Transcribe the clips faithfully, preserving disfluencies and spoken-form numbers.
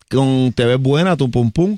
con Te Ves Buena, Tu Pum Pum,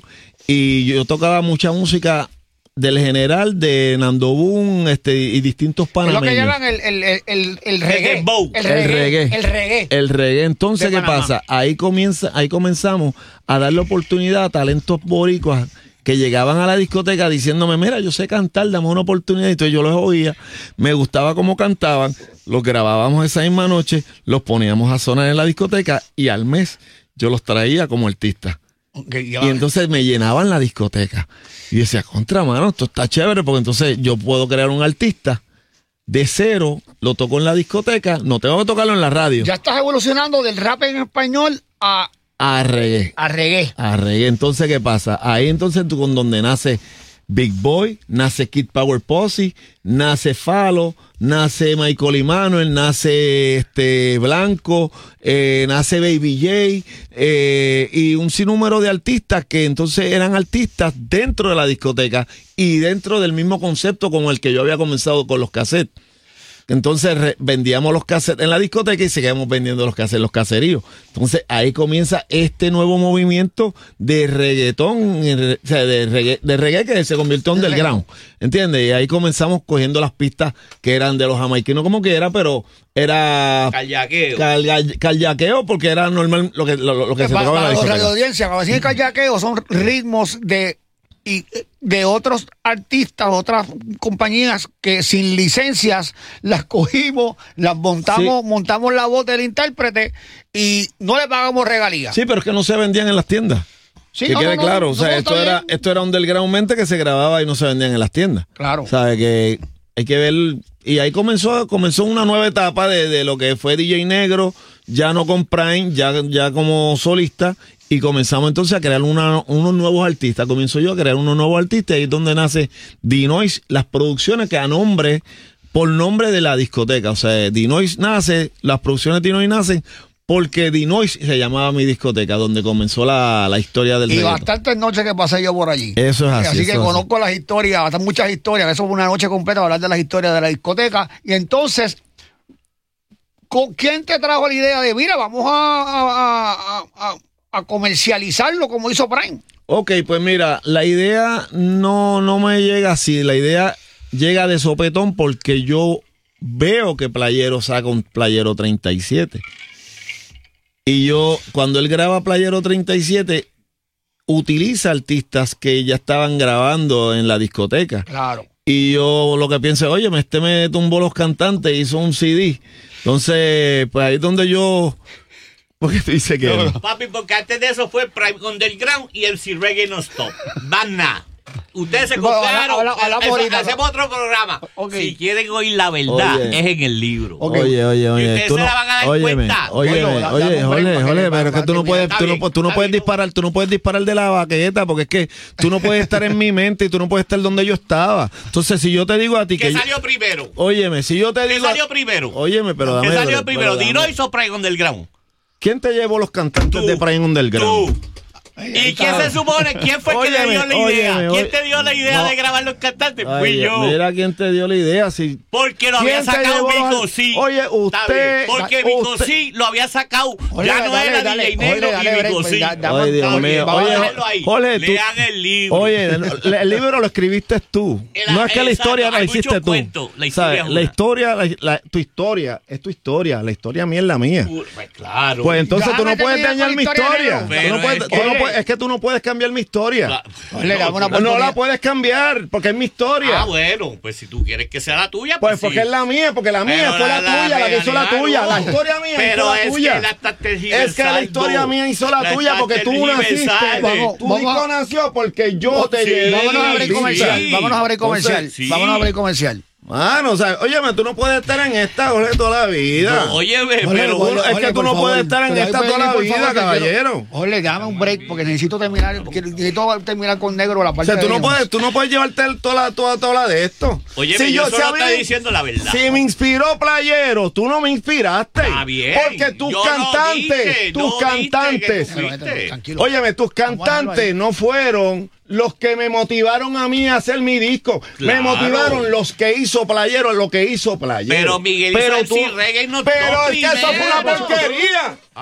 y yo tocaba mucha música del general, de Nando Boom, este, y distintos panameños. Es lo que llaman el, el, el, el, el reggae. El, el, el reggae. reggae. El reggae. El reggae. Entonces, De ¿qué Panamá. pasa? Ahí comienza, ahí comenzamos a darle oportunidad a talentos boricuas que llegaban a la discoteca diciéndome, mira, yo sé cantar, dame una oportunidad. Entonces yo los oía, me gustaba cómo cantaban, los grabábamos esa misma noche, los poníamos a sonar en la discoteca y al mes yo los traía como artistas. Okay, y entonces me llenaban la discoteca. Y decía, contra, mano, esto está chévere porque entonces yo puedo crear un artista de cero, lo toco en la discoteca, no tengo que tocarlo en la radio. Ya estás evolucionando del rap en español a... A reggae. A reggae. A reggae. Entonces, ¿qué pasa? Ahí entonces tú con donde nace Big Boy, nace Kid Power Posse, nace Falo, nace Michael Emmanuel, nace este Blanco, eh, nace Baby J, eh, y un sinnúmero de artistas que entonces eran artistas dentro de la discoteca y dentro del mismo concepto con el que yo había comenzado con los cassettes. Entonces re, vendíamos los cassettes en la discoteca y seguíamos vendiendo los cassettes en los caseríos. Entonces ahí comienza este nuevo movimiento de reggaetón, o sea, de reggae, de reggae que se convirtió en underground, ¿entiendes? Y ahí comenzamos cogiendo las pistas que eran de los jamaiquinos como que era, pero era... Callaqueo. Cal, callaqueo porque era normal lo que, lo, lo que se para, tocaba en la para los discoteca. radioaudiencias, cuando deciden callaqueo, son ritmos de... y de otros artistas, otras compañías que sin licencias las cogimos, las montamos, sí. montamos la voz del intérprete y no le pagamos regalías. Sí, pero es que no se vendían en las tiendas. Sí, que no, quede no, claro, no, o sea, no, esto era, esto era undergroundmente que se grababa y no se vendían en las tiendas. Claro. O sea, que hay que ver, y ahí comenzó, comenzó una nueva etapa de, de lo que fue D J Negro, ya no con Prime, ya, ya como solista. Y comenzamos entonces a crear una, unos nuevos artistas. Comienzo yo a crear unos nuevos artistas. Ahí es donde nace D-Noise, las producciones que a nombre, por nombre de la discoteca. O sea, D-Noise nace, las producciones de D-Noise nacen porque D-Noise se llamaba mi discoteca, donde comenzó la, la historia del Y reggaetón. bastantes noches que pasé yo por allí. Eso es así. Así que eso conozco así. las historias, hasta muchas historias. Eso fue una noche completa hablar de las historias de la discoteca. Y entonces, ¿quién te trajo la idea de, mira, vamos a... a, a, a a comercializarlo como hizo Prime? Ok, pues mira, la idea no, no me llega así, la idea llega de sopetón porque yo veo que Playero saca un Playero treinta y siete. Y yo, cuando él graba Playero treinta y siete, utiliza artistas que ya estaban grabando en la discoteca. Claro. Y yo lo que pienso, oye, este me tumbó los cantantes, hizo un C D. Entonces, pues ahí es donde yo... Porque tú dices que... No, no. Papi, porque antes de eso fue Prime Underground y el C Reggae No Stop. Van nada. Ustedes se copiaron. Habla, habla, habla eso, hacemos otro programa. Okay. Si quieren oír la verdad, oye. es en el libro. Okay. Oye, oye, oye. Y ustedes tú se no, la van a dar óyeme, cuenta. Óyeme, oye, oye, Jorge, Jorge, pero es que tú no puedes, tú no, tú no puedes bien, disparar, tú no puedes disparar de la baqueta, porque es que tú no puedes estar en mi mente y tú no puedes estar donde yo estaba. Entonces, si yo te digo a ti que... ¿Qué que salió yo, primero? Óyeme, si yo te ¿Qué digo... salió primero? Óyeme, pero dame... ¿Qué salió pero, primero? pero, ¿D-Noise o Prime Underground? ¿Quién te llevó los cantantes tú, de Prime Underground? Tú. ¿Y quién se supone? ¿Quién fue óyeme, que te dio la idea? óyeme, ¿Quién te dio la idea no. de grabar los cantantes? Ay, Fui yo. Mira quién te dio la idea. Si... Porque lo había sacado Vico C. Oye, usted... Porque Vico C lo había sacado. Oye, ya no dale, era dale, D J Negro oye, y Vico C. Ay, Dios mío. Oye, Jorge, tú... lean el libro. Oye, el, el libro lo escribiste tú. Era, no es que exacto, la historia la hiciste tú. Cuentos, la historia, ¿sabes? La historia la, la, tu historia es tu historia. La historia mía es la mía. Pues claro. Pues entonces ya tú no puedes dañar mi historia. historia Tú no puedes, es, tú no puedes, es que tú no puedes cambiar mi historia. La, Le damos una no, no la puedes cambiar porque es mi historia. Ah, bueno, pues si tú quieres que sea la tuya, pues, pues porque sí. es la mía, porque la mía pero fue la, la tuya, la, la que hizo la tuya. No. La historia mía pero hizo la es tuya. Que la es que la historia mía hizo la, la tuya porque tú naciste. Vamos, tu disco nació porque yo te sí, llevé. Vámonos a abrir comercial. Sí. Vámonos a abrir comercial. Sí. Vámonos a abrir comercial. Mano, o sea, óyeme, tú no puedes estar en esta, Jorge, toda la vida. No, óyeme, Jorge, pero Jorge, es que Jorge, tú no por puedes favor, estar en pero esta ahí toda la por vida, favor, caballero. Jorge, dame un break porque necesito terminar, porque necesito terminar con Negro la O parte sea, tú de no puedes, tú no puedes llevarte toda la, toda, toda la de esto. Oye, si yo, yo solo si estoy mí, diciendo la verdad. Si me inspiró Playero, tú no me inspiraste. Está bien. Porque tus yo cantantes, no dije, tus no cantantes, dije que tú fuiste. Tranquilo. óyeme, tus cantantes no fueron los que me motivaron a mí a hacer mi disco. Claro. Me motivaron los que hizo Playero, lo que hizo Playero. Pero Miguel pero hizo el C Reggae No Pero Stop es que eso fue una primero. porquería. Ah.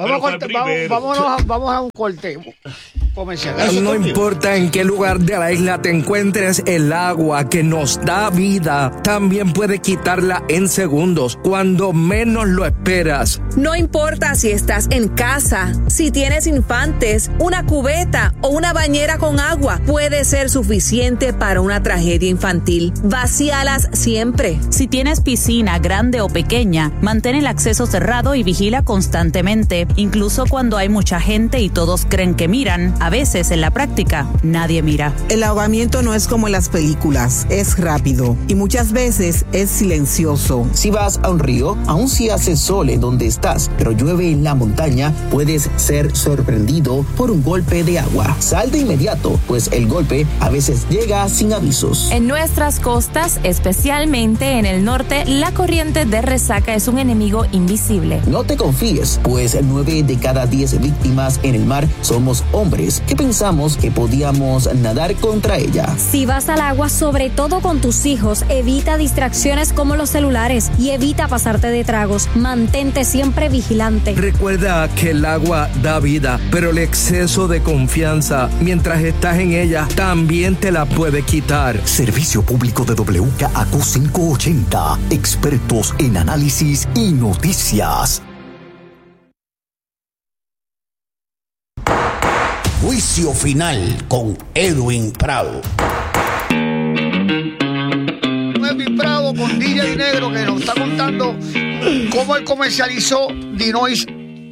Vamos, a corte, vamos, vámonos a, vamos a un corte comercial. No importa en qué lugar de la isla te encuentres, el agua que nos da vida también puede quitarla en segundos, cuando menos lo esperas. No importa si estás en casa, si tienes infantes, una cubeta o una bañera con agua, puede ser suficiente para una tragedia infantil. Vacíalas siempre. Si tienes piscina grande o pequeña, mantén el acceso cerrado y vigila constantemente. Incluso cuando hay mucha gente y todos creen que miran, a veces en la práctica nadie mira. El ahogamiento no es como en las películas, es rápido y muchas veces es silencioso. Si vas a un río, aun si hace sol en donde estás, pero llueve en la montaña, puedes ser sorprendido por un golpe de agua. Sal de inmediato, pues el golpe a veces llega sin avisos. En nuestras costas, especialmente en el norte, la corriente de resaca es un enemigo invisible. No te confíes, pues nueve de cada diez víctimas en el mar somos hombres que pensamos que podíamos nadar contra ella. Si vas al agua, sobre todo con tus hijos, evita distracciones como los celulares y evita pasarte de tragos. Mantente siempre vigilante. Recuerda que el agua da vida, pero el exceso de confianza mientras estás en ella también te la puede quitar. Servicio público de W K A Q quinientos ochenta, expertos en análisis y noticias. Juicio final con Edwin Prado. Edwin Prado con D J Negro, que nos está contando cómo él comercializó Dinois.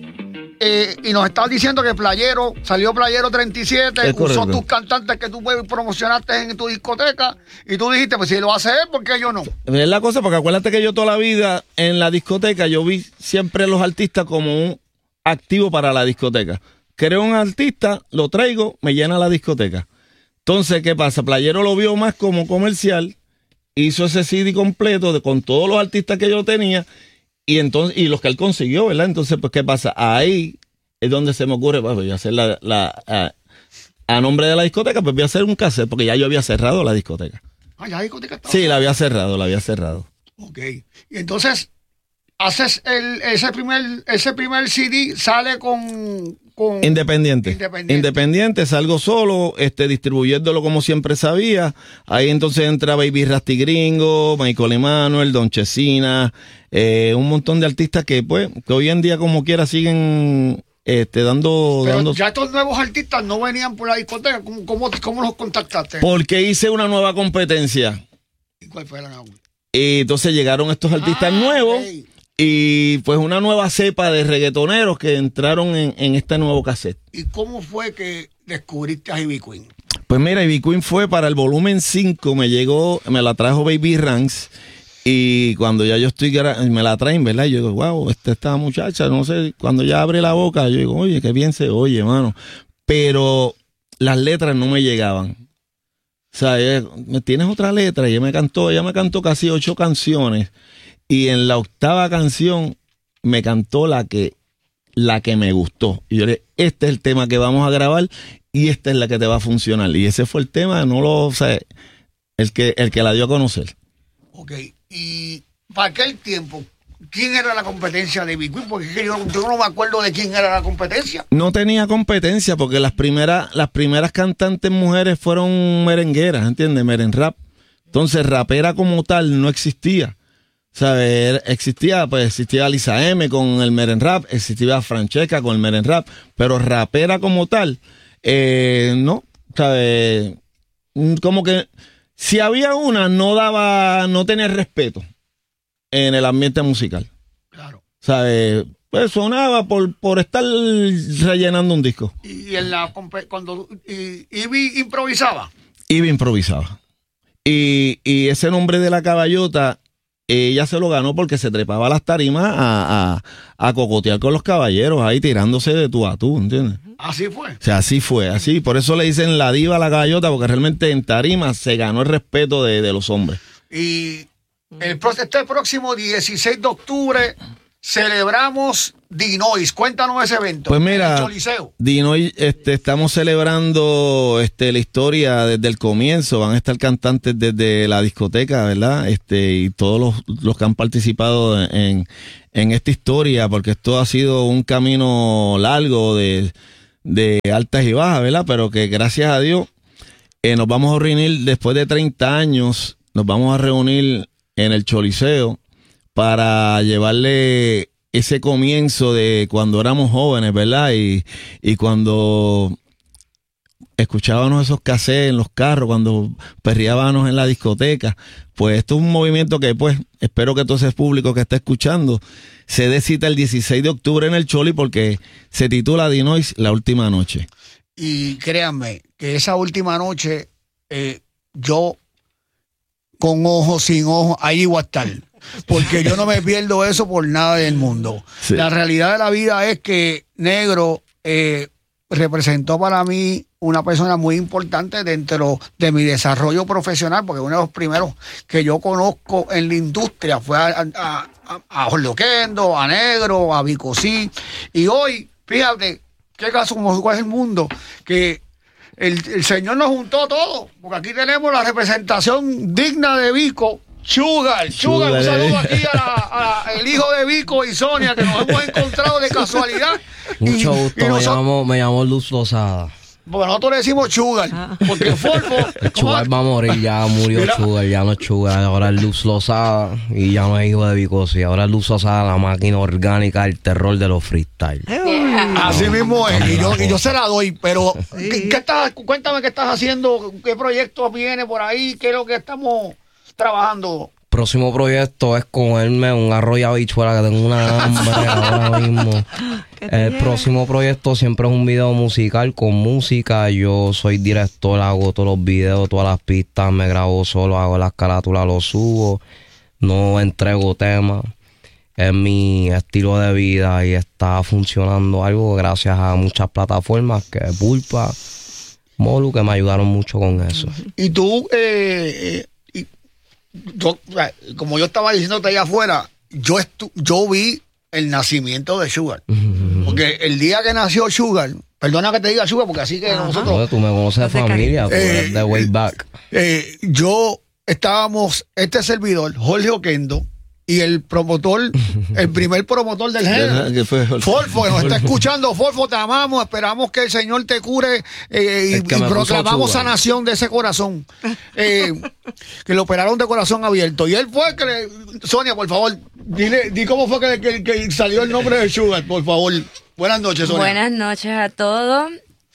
Eh, y nos estás diciendo que Playero, salió Playero treinta y siete, son tus cantantes que tú promocionaste en tu discoteca, y tú dijiste, pues si lo hace él, ¿por qué yo no? Es la cosa, porque acuérdate que yo toda la vida en la discoteca, yo vi siempre a los artistas como un activo para la discoteca. Creo un artista, lo traigo, me llena la discoteca. Entonces, ¿qué pasa? Playero lo vio más como comercial, hizo ese C D completo de, con todos los artistas que yo tenía, y entonces y los que él consiguió, ¿verdad? Entonces, pues, ¿qué pasa? Ahí es donde se me ocurre, pues, voy a hacer la, la a, a nombre de la discoteca, pues voy a hacer un cassette, porque ya yo había cerrado la discoteca. Ah, ya la discoteca estaba. Sí, la había cerrado, la había cerrado. Ok. Y entonces, haces el, ese primer, ese primer C D, sale con, con Independiente. Independiente. Independiente, salgo solo, este, distribuyéndolo como siempre sabía. Ahí entonces entra Baby Rasty Gringo, Michael Emanuel, Don Chesina, eh, un montón de artistas que, pues, que hoy en día como quiera siguen este, dando, Pero dando... ya estos nuevos artistas no venían por la discoteca. ¿Cómo, cómo, cómo los contactaste? Porque hice una nueva competencia. ¿Y cuál fue la nueva? Y entonces llegaron estos artistas ah, nuevos. Okay. Y pues una nueva cepa de reggaetoneros que entraron en, en este nuevo cassette. ¿Y cómo fue que descubriste a Ivy Queen? Pues mira, Ivy Queen fue para el volumen cinco, me llegó, me la trajo Baby Ranks. Y cuando ya yo estoy, me la traen, ¿verdad? Y yo digo, wow, esta, esta muchacha, no sé, cuando ya abre la boca, yo digo, oye, qué bien se oye, mano. Pero las letras no me llegaban. O sea, ella, ¿tienes otra letra? Y ella me cantó, ella me cantó casi ocho canciones. Y en la octava canción me cantó la que, la que me gustó. Y yo le dije, este es el tema que vamos a grabar y esta es la que te va a funcionar. Y ese fue el tema, no lo, o sea, el que, el que la dio a conocer. Ok, y para aquel tiempo, ¿quién era la competencia de Ivy Queen? Porque es que yo, yo no me acuerdo de quién era la competencia. No tenía competencia porque las primeras, las primeras cantantes mujeres fueron merengueras, ¿entiendes? Merenrap. Entonces, rapera como tal no existía. ¿Sabes? Existía, pues existía Lisa M con el merenrap, existía Francesca con el merenrap, pero rapera como tal, eh, no, ¿sabes? Como que si había una, no daba, no tenía respeto en el ambiente musical. Claro. ¿Sabes? Pues sonaba por, por estar rellenando un disco. Y en la cuando y, Ivy improvisaba. Ivy improvisaba. Y, y ese nombre de la caballota, ella se lo ganó porque se trepaba a las tarimas a, a, a cocotear con los caballeros ahí tirándose de tú a tú, ¿entiendes? Así fue. O sea, así fue, así. Por eso le dicen la diva a la caballota, porque realmente en tarima se ganó el respeto de, de los hombres. Y el este próximo dieciséis de octubre celebramos Dinois. Cuéntanos ese evento. Pues mira, Dinois, este, estamos celebrando este, la historia desde el comienzo. Van a estar cantantes desde la discoteca, ¿verdad? Este, y todos los, los que han participado en, en esta historia, porque esto ha sido un camino largo de, de altas y bajas, ¿verdad? Pero que gracias a Dios eh, nos vamos a reunir después de treinta años, nos vamos a reunir en el Choliseo para llevarle ese comienzo de cuando éramos jóvenes, ¿verdad? Y, y cuando escuchábamos esos cassettes en los carros, cuando perreábamos en la discoteca. Pues esto es un movimiento que, pues, espero que todo ese público que está escuchando se dé cita el dieciséis de octubre en el Choli, porque se titula Dinois La Última Noche. Y créanme que esa última noche, eh, yo con ojos, sin ojos, ahí voy a estar. Porque yo no me pierdo eso por nada del mundo. Sí. La realidad de la vida es que Negro eh, representó para mí una persona muy importante dentro de mi desarrollo profesional, porque uno de los primeros que yo conozco en la industria fue a, a, a, a Jorge Oquendo, a Negro, a Vico Sí. Y hoy, fíjate, qué caso como es el mundo, que el, el Señor nos juntó todo, porque aquí tenemos la representación digna de Vico. Sugar, Sugar, un saludo aquí al hijo de Vico y Sonia, que nos hemos encontrado de casualidad. Mucho gusto, y, y nosotros, me, llamo, me llamo Luz Lozada. Porque nosotros le decimos Sugar, porque Forfo... Sugar va a morir, ya murió Sugar, ya no es Sugar, ahora es Luz Lozada y ya no es hijo de Vico, sí, ahora es Luz Lozada, la máquina orgánica, el terror de los freestyle. Yeah. Así mismo es, y yo, y yo se la doy, pero ¿qué, qué estás, cuéntame qué estás haciendo, qué proyectos viene por ahí, qué es lo que estamos trabajando. Próximo proyecto es comerme un arroz y habichuela, que tengo una hambre ahora mismo. El próximo proyecto siempre es un video musical con música. Yo soy director, hago todos los videos, todas las pistas, me grabo solo, hago las carátulas, lo subo, no entrego temas. Es mi estilo de vida y está funcionando algo gracias a muchas plataformas, que Pulpa, Molu, que me ayudaron mucho con eso. Y tú, eh... Yo, como yo estaba diciéndote allá afuera, yo estu yo vi el nacimiento de Sugar. Uh-huh. Porque el día que nació Sugar, perdona que te diga Sugar, porque así que uh-huh. nosotros... No, tú me conoces de familia, tú eh, eres de way back. Eh, yo estábamos, este servidor, Jorge Oquendo, y el promotor, el primer promotor del género, Forfo, que nos está escuchando. Forfo, te amamos, esperamos que el Señor te cure eh, y, y proclamamos sanación de ese corazón. Eh, que lo operaron de corazón abierto. Y él fue que le, Sonia, por favor, dile, di cómo fue que, que, que salió el nombre de Sugar, por favor. Buenas noches, Sonia. Buenas noches a todos.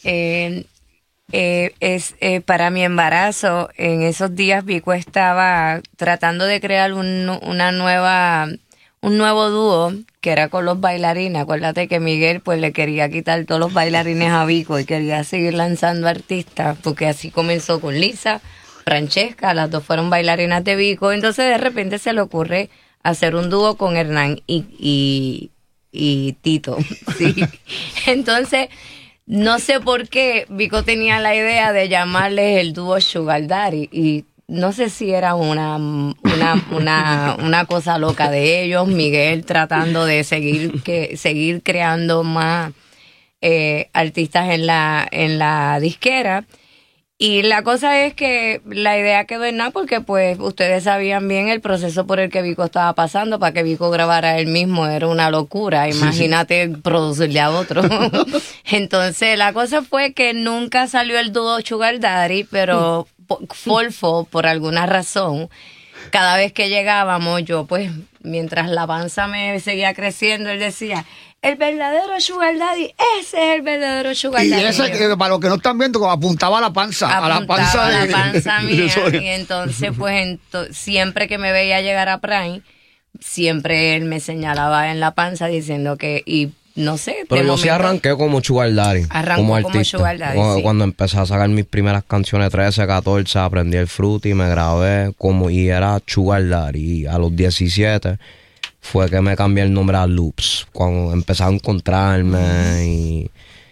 Eh, Eh, es eh, para mi embarazo, en esos días Vico estaba tratando de crear un, una nueva un nuevo dúo que era con los bailarines. Acuérdate que Miguel pues le quería quitar todos los bailarines a Vico y quería seguir lanzando artistas, porque así comenzó con Lisa, Francesca, las dos fueron bailarinas de Vico. Entonces de repente se le ocurre hacer un dúo con Hernán y, y, y Tito, ¿sí? Entonces no sé por qué Vico tenía la idea de llamarles el dúo Sugar Daddy, y no sé si era una, una, una, una cosa loca de ellos, Miguel tratando de seguir, que, seguir creando más eh, artistas en la, en la disquera. Y la cosa es que la idea quedó en nada, porque pues ustedes sabían bien el proceso por el que Vico estaba pasando. Para que Vico grabara él mismo era una locura, imagínate sí, sí. producirle a otro. Entonces la cosa fue que nunca salió el dúo Sugar Daddy, pero Forfo, por alguna razón, cada vez que llegábamos, yo pues mientras la panza me seguía creciendo, él decía: el verdadero Sugar Daddy, ese es el verdadero Sugar y Daddy. Y ese, para los que no están viendo, como apuntaba a la panza, apuntaba a la panza, a de, la panza mía. de Y entonces, pues, ento siempre que me veía llegar a Prime, siempre él me señalaba en la panza diciendo que, y no sé. Pero yo momento, sí arranqué como Sugar Daddy, como artista. Como Sugar Daddy, cuando, sí. cuando empecé a sacar mis primeras canciones, trece, catorce, aprendí el fruity, me grabé como, y era Sugar Daddy. Y a los diecisiete fue que me cambié el nombre a Loops, cuando empecé a encontrarme y,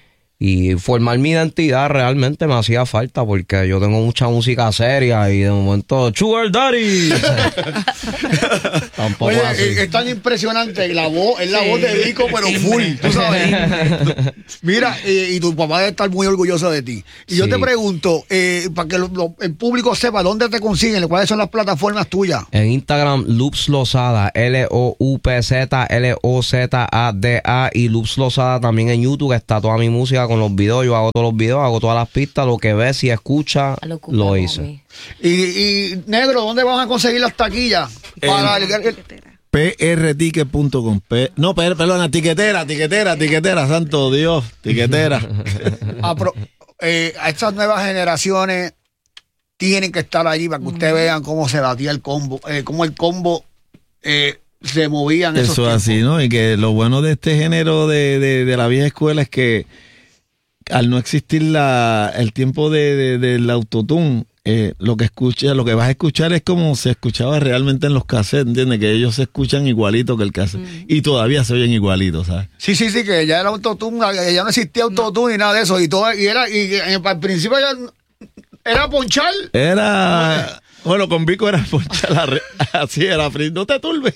y formar mi identidad. Realmente me hacía falta, porque yo tengo mucha música seria y de momento Sugar Daddy. Tampoco Oye, así. es, es tan impresionante la voz, es la Sí. voz de Vico, pero full, tú sabes. Mira, eh, y tu papá debe estar muy orgulloso de ti. Y yo Sí. te pregunto, eh, para que lo- lo- el público sepa dónde te consiguen, cuáles son las plataformas tuyas. En Instagram, Loops Lozada, L O U P Z, L O Z A D A, y Loops Lozada también en YouTube, que está toda mi música con los videos. Yo hago todos los videos, hago todas las pistas, lo que ves y escucha, Lo lo, ocupamos, hice. mi. Y, y Negro, ¿dónde van a conseguir las taquillas? Para el- el- P R ticket punto com. P- no, per- perdona, tiquetera, tiquetera, tiquetera, santo Dios, tiquetera. a, pro- eh, a estas nuevas generaciones tienen que estar allí para que ustedes vean cómo se batía el combo, eh, cómo el combo eh, se movía en esos Eso es así, ¿no? Y que lo bueno de este género de, de, de la vieja escuela es que al no existir la, el tiempo de, de- del autotune, eh, lo que escucha, lo que vas a escuchar es como se escuchaba realmente en los cassettes, ¿entiendes? Que ellos se escuchan igualito que el cassette. Y todavía se oyen igualitos, ¿sabes? Sí, sí, sí, que ya era autotune, ya no existía autotune ni nada de eso. Y todo, y era, y eh, al principio ya era ponchar. Era... Bueno, con Vico era ponchar la re- así era, Fri, no te turbes.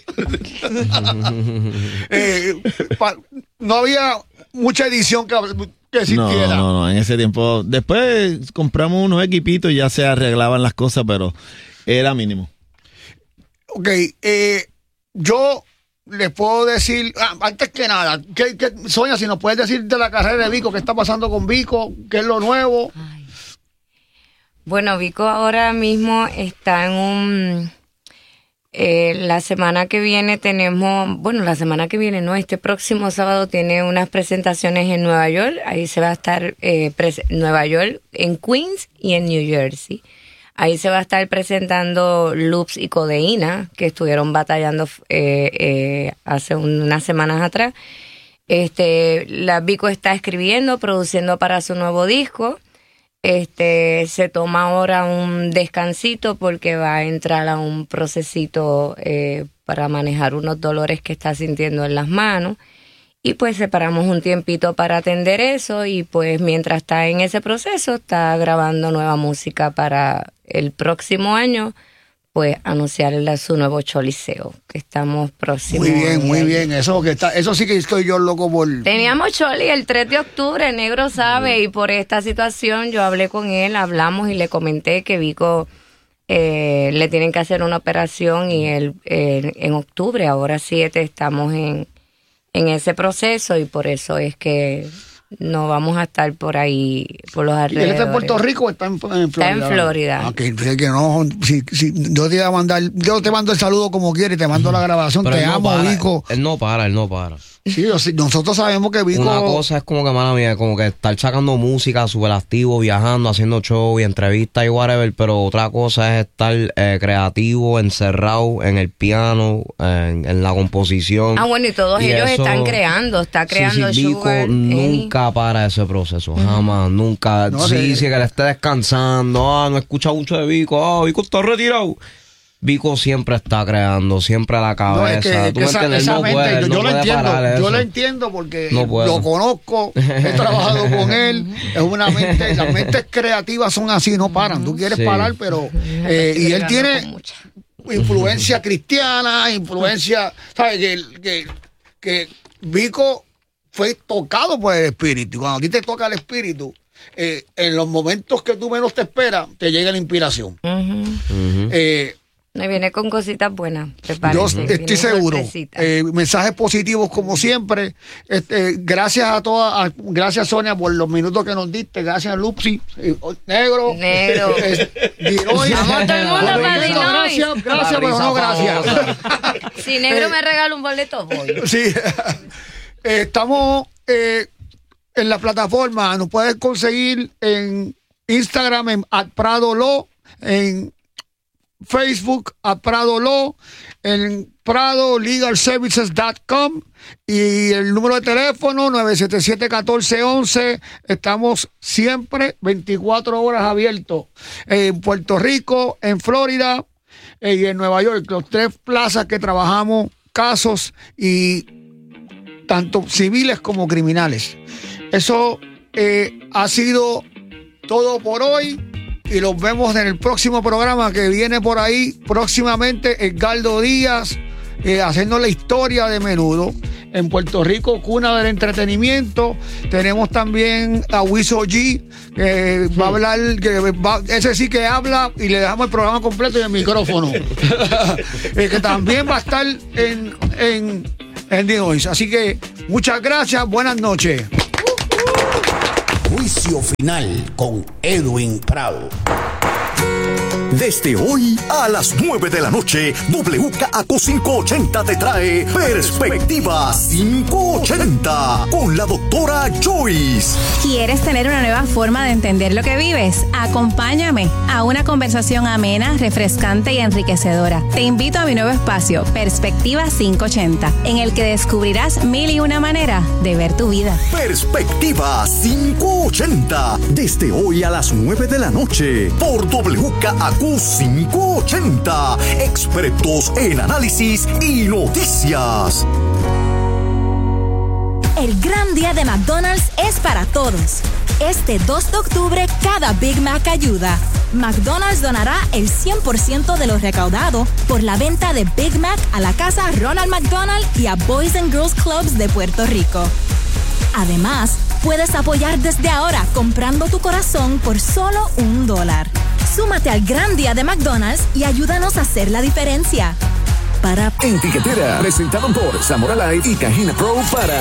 Eh, pa- no había mucha edición que, que No, existiera. no, no, en ese tiempo. Después compramos unos equipitos y ya se arreglaban las cosas, pero era mínimo. Ok, eh, yo les puedo decir, ah, antes que nada, ¿qué, qué, Sonia, si nos puedes decir de la carrera de Vico, qué está pasando con Vico, qué es lo nuevo. Bueno, Vico ahora mismo está en un... eh, la semana que viene tenemos... Bueno, la semana que viene, no, este próximo sábado tiene unas presentaciones en Nueva York. Ahí se va a estar eh, pres- Nueva York, en Queens y en New Jersey. Ahí se va a estar presentando Loops y Codeína, que estuvieron batallando eh, eh, hace unas semanas atrás. Este, la Vico está escribiendo, produciendo para su nuevo disco. Este, se toma ahora un descansito porque va a entrar a un procesito eh, para manejar unos dolores que está sintiendo en las manos. Y pues separamos un tiempito para atender eso y pues mientras está en ese proceso está grabando nueva música para el próximo año, pues anunciarle su nuevo choliseo, que estamos próximos. Muy bien, muy bien. Eso que está, eso sí que estoy yo loco por. Teníamos choli el tres de octubre, el Negro sabe, y por esta situación yo hablé con él, hablamos y le comenté que Vico eh, le tienen que hacer una operación y él eh, en octubre, ahora siete, estamos en, en ese proceso y por eso es que no vamos a estar por ahí, por los ¿Y él alrededores. está en Puerto Rico o está en, en Florida? Está en Florida. Ah, que, que no, si, si, yo te voy a mandar, yo te mando el saludo como quieres, te mando la grabación, Pero te él no amo, para, Vico. Él no para, él no para. Sí, yo sí, nosotros sabemos que Vico. Una cosa es como que, mala mía, como que estar sacando música, súper activo, viajando, haciendo show y entrevistas y whatever, pero otra cosa es estar eh, creativo, encerrado en el piano, en, en la composición. Ah, bueno, y todos Y ellos eso- están creando, está creando sí, sí, Vico Sugar, Eni. nunca para ese proceso, jamás, nunca. No, sí, de- sí, que le esté descansando, ah, no escucha mucho de Vico, ah, Vico está retirado. Vico siempre está creando, siempre a la No, cabeza. es que, ¿Tú que me esa, entiendes? Él esa no mente, puede, él yo, no yo lo puede entiendo, parar yo eso. lo entiendo porque No puedo. lo conozco, he trabajado con él, es una mente, las mentes creativas son así, no paran, tú quieres Sí. parar, pero eh, y él tiene influencia cristiana, influencia, ¿sabes? Que, que, que Vico fue tocado por el Espíritu, y cuando a ti te toca el Espíritu, eh, en los momentos que tú menos te esperas, te llega la inspiración. Ujú. Eh, Me viene con cositas buenas, Yo prepárense, viene estoy seguro. sorpresita. Eh, mensajes positivos como siempre. Este, gracias a todas, a- gracias Sonia por los minutos que nos diste. Gracias Lupsi, eh, Negro, Negro. eh, Dinois. Vamos todo el mundo para Dinois. Gracias, gracias, pero no gracias. Si Negro Eh, me regala un boleto, voy. Sí. Eh, estamos eh, en la plataforma. Nos puedes conseguir en Instagram en @pradolo, en Facebook a Prado Law, en prado legal services punto com y el número de teléfono nueve siete siete, uno cuatro uno uno. Estamos siempre veinticuatro horas abiertos en Puerto Rico, en Florida eh, y en Nueva York. Los tres plazas que trabajamos casos y tanto civiles como criminales. Eso eh, ha sido todo por hoy. Y los vemos en el próximo programa que viene por ahí próximamente. Edgardo Díaz, eh, haciendo la historia de Menudo. En Puerto Rico, cuna del entretenimiento. Tenemos también a Wiso G, que va a hablar, que va, ese sí que habla y le dejamos el programa completo y el micrófono. eh, que también va a estar en, en, en The Noise. Así que muchas gracias, buenas noches. Juicio final con Edwin Prado. Desde hoy a las nueve de la noche, W K A Q quinientos ochenta te trae Perspectiva quinientos ochenta con la doctora Joyce. ¿Quieres tener una nueva forma de entender lo que vives? Acompáñame a una conversación amena, refrescante y enriquecedora. Te invito a mi nuevo espacio, Perspectiva quinientos ochenta, en el que descubrirás mil y una manera de ver tu vida. Perspectiva quinientos ochenta, desde hoy a las nueve de la noche, por W K A Q quinientos ochenta, expertos en análisis y noticias. El gran día de McDonald's es para todos. Este dos de octubre, cada Big Mac ayuda. McDonald's donará el cien por ciento de lo recaudado por la venta de Big Mac a la casa Ronald McDonald y a Boys and Girls Clubs de Puerto Rico. Además, puedes apoyar desde ahora comprando tu corazón por solo un dólar. Súmate al gran día de McDonald's y ayúdanos a hacer la diferencia. Para En Tiquetera, presentado por Zamora Light y Cajina Pro para...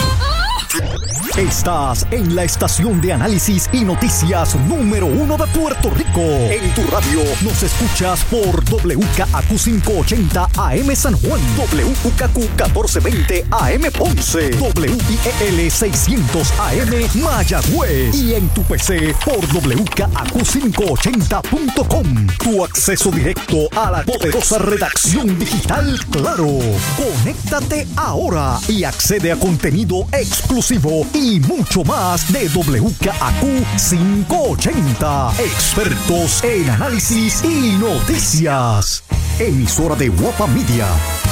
Estás en la estación de análisis y noticias número uno de Puerto Rico. En tu radio nos escuchas por W K A Q quinientos ochenta A M San Juan, W U K Q catorce veinte A M Ponce, W I E L seiscientos A M Mayagüez y en tu P C por W K A Q quinientos ochenta punto com. Tu acceso directo a la poderosa redacción digital Claro. Conéctate ahora y accede a contenido exclusivo y mucho más de W K A Q quinientos ochenta. Expertos en análisis y noticias. Emisora de Guapa Media.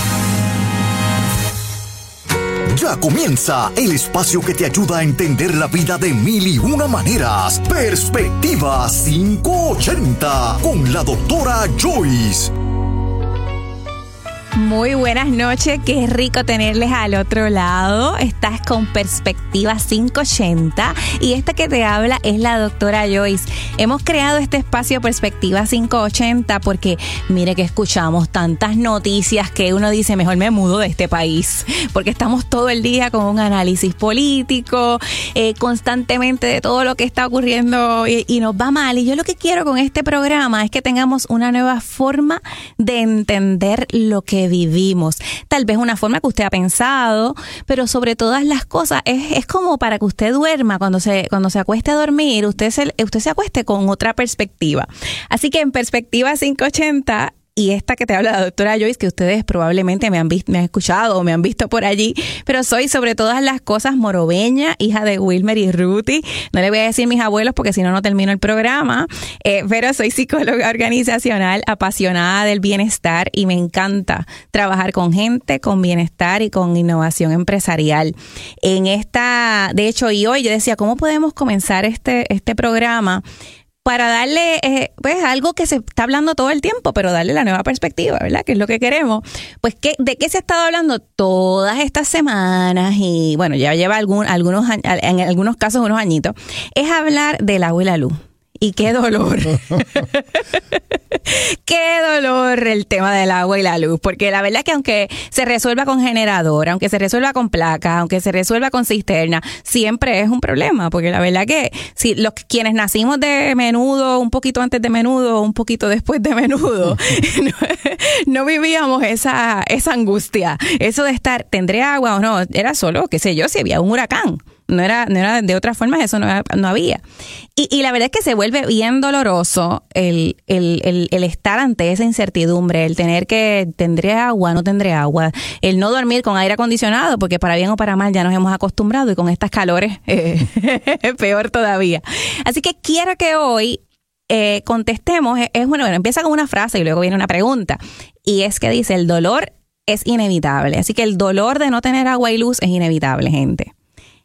Ya comienza el espacio que te ayuda a entender la vida de mil y una maneras. Perspectiva quinientos ochenta con la doctora Joyce. Muy buenas noches, qué rico tenerles al otro lado. Estás con Perspectiva quinientos ochenta y esta que te habla es la doctora Joyce. Hemos creado este espacio Perspectiva quinientos ochenta porque mire que escuchamos tantas noticias que uno dice mejor me mudo de este país, porque estamos todo el día con un análisis político, eh, constantemente de todo lo que está ocurriendo y, y nos va mal. Y yo lo que quiero con este programa es que tengamos una nueva forma de entender lo que vivimos. Tal vez una forma que usted ha pensado, pero sobre todas las cosas es, es como para que usted duerma cuando se cuando se acueste a dormir, usted se, usted se acueste con otra perspectiva. Así que en Perspectiva quinientos ochenta, y esta que te habla la doctora Joyce, que ustedes probablemente me han visto, me han escuchado o me han visto por allí, pero soy sobre todas las cosas morobeña, hija de Wilmer y Ruthie. No le voy a decir mis abuelos porque si no, no termino el programa, eh, pero soy psicóloga organizacional, apasionada del bienestar y me encanta trabajar con gente, con bienestar y con innovación empresarial. En esta, de hecho, y hoy yo decía, ¿cómo podemos comenzar este, este programa? Para darle, eh, pues, algo que se está hablando todo el tiempo, pero darle la nueva perspectiva, ¿verdad? Que es lo que queremos. Pues, ¿qué, ¿de qué se ha estado hablando todas estas semanas? Y, bueno, ya lleva algún, algunos, en algunos casos unos añitos. Es hablar del agua y la luz. Y qué dolor. Qué dolor el tema del agua y la luz. Porque la verdad es que aunque se resuelva con generador, aunque se resuelva con placas, aunque se resuelva con cisterna, siempre es un problema. Porque la verdad que si los quienes nacimos de Menudo, un poquito antes de Menudo, un poquito después de Menudo, no, no vivíamos esa, esa angustia. Eso de estar, ¿tendré agua o no? Era solo, qué sé yo, si había un huracán. No era, no era de otra forma, eso no, no había. Y, y la verdad es que se vuelve bien doloroso el, el, el, el estar ante esa incertidumbre, el tener que, ¿tendré agua? ¿No tendré agua? El no dormir con aire acondicionado, porque para bien o para mal ya nos hemos acostumbrado y con estas calores eh, peor todavía. Así que quiero que hoy eh, contestemos, es, es bueno, bueno, empieza con una frase y luego viene una pregunta. Y es que dice, el dolor es inevitable. Así que el dolor de no tener agua y luz es inevitable, gente.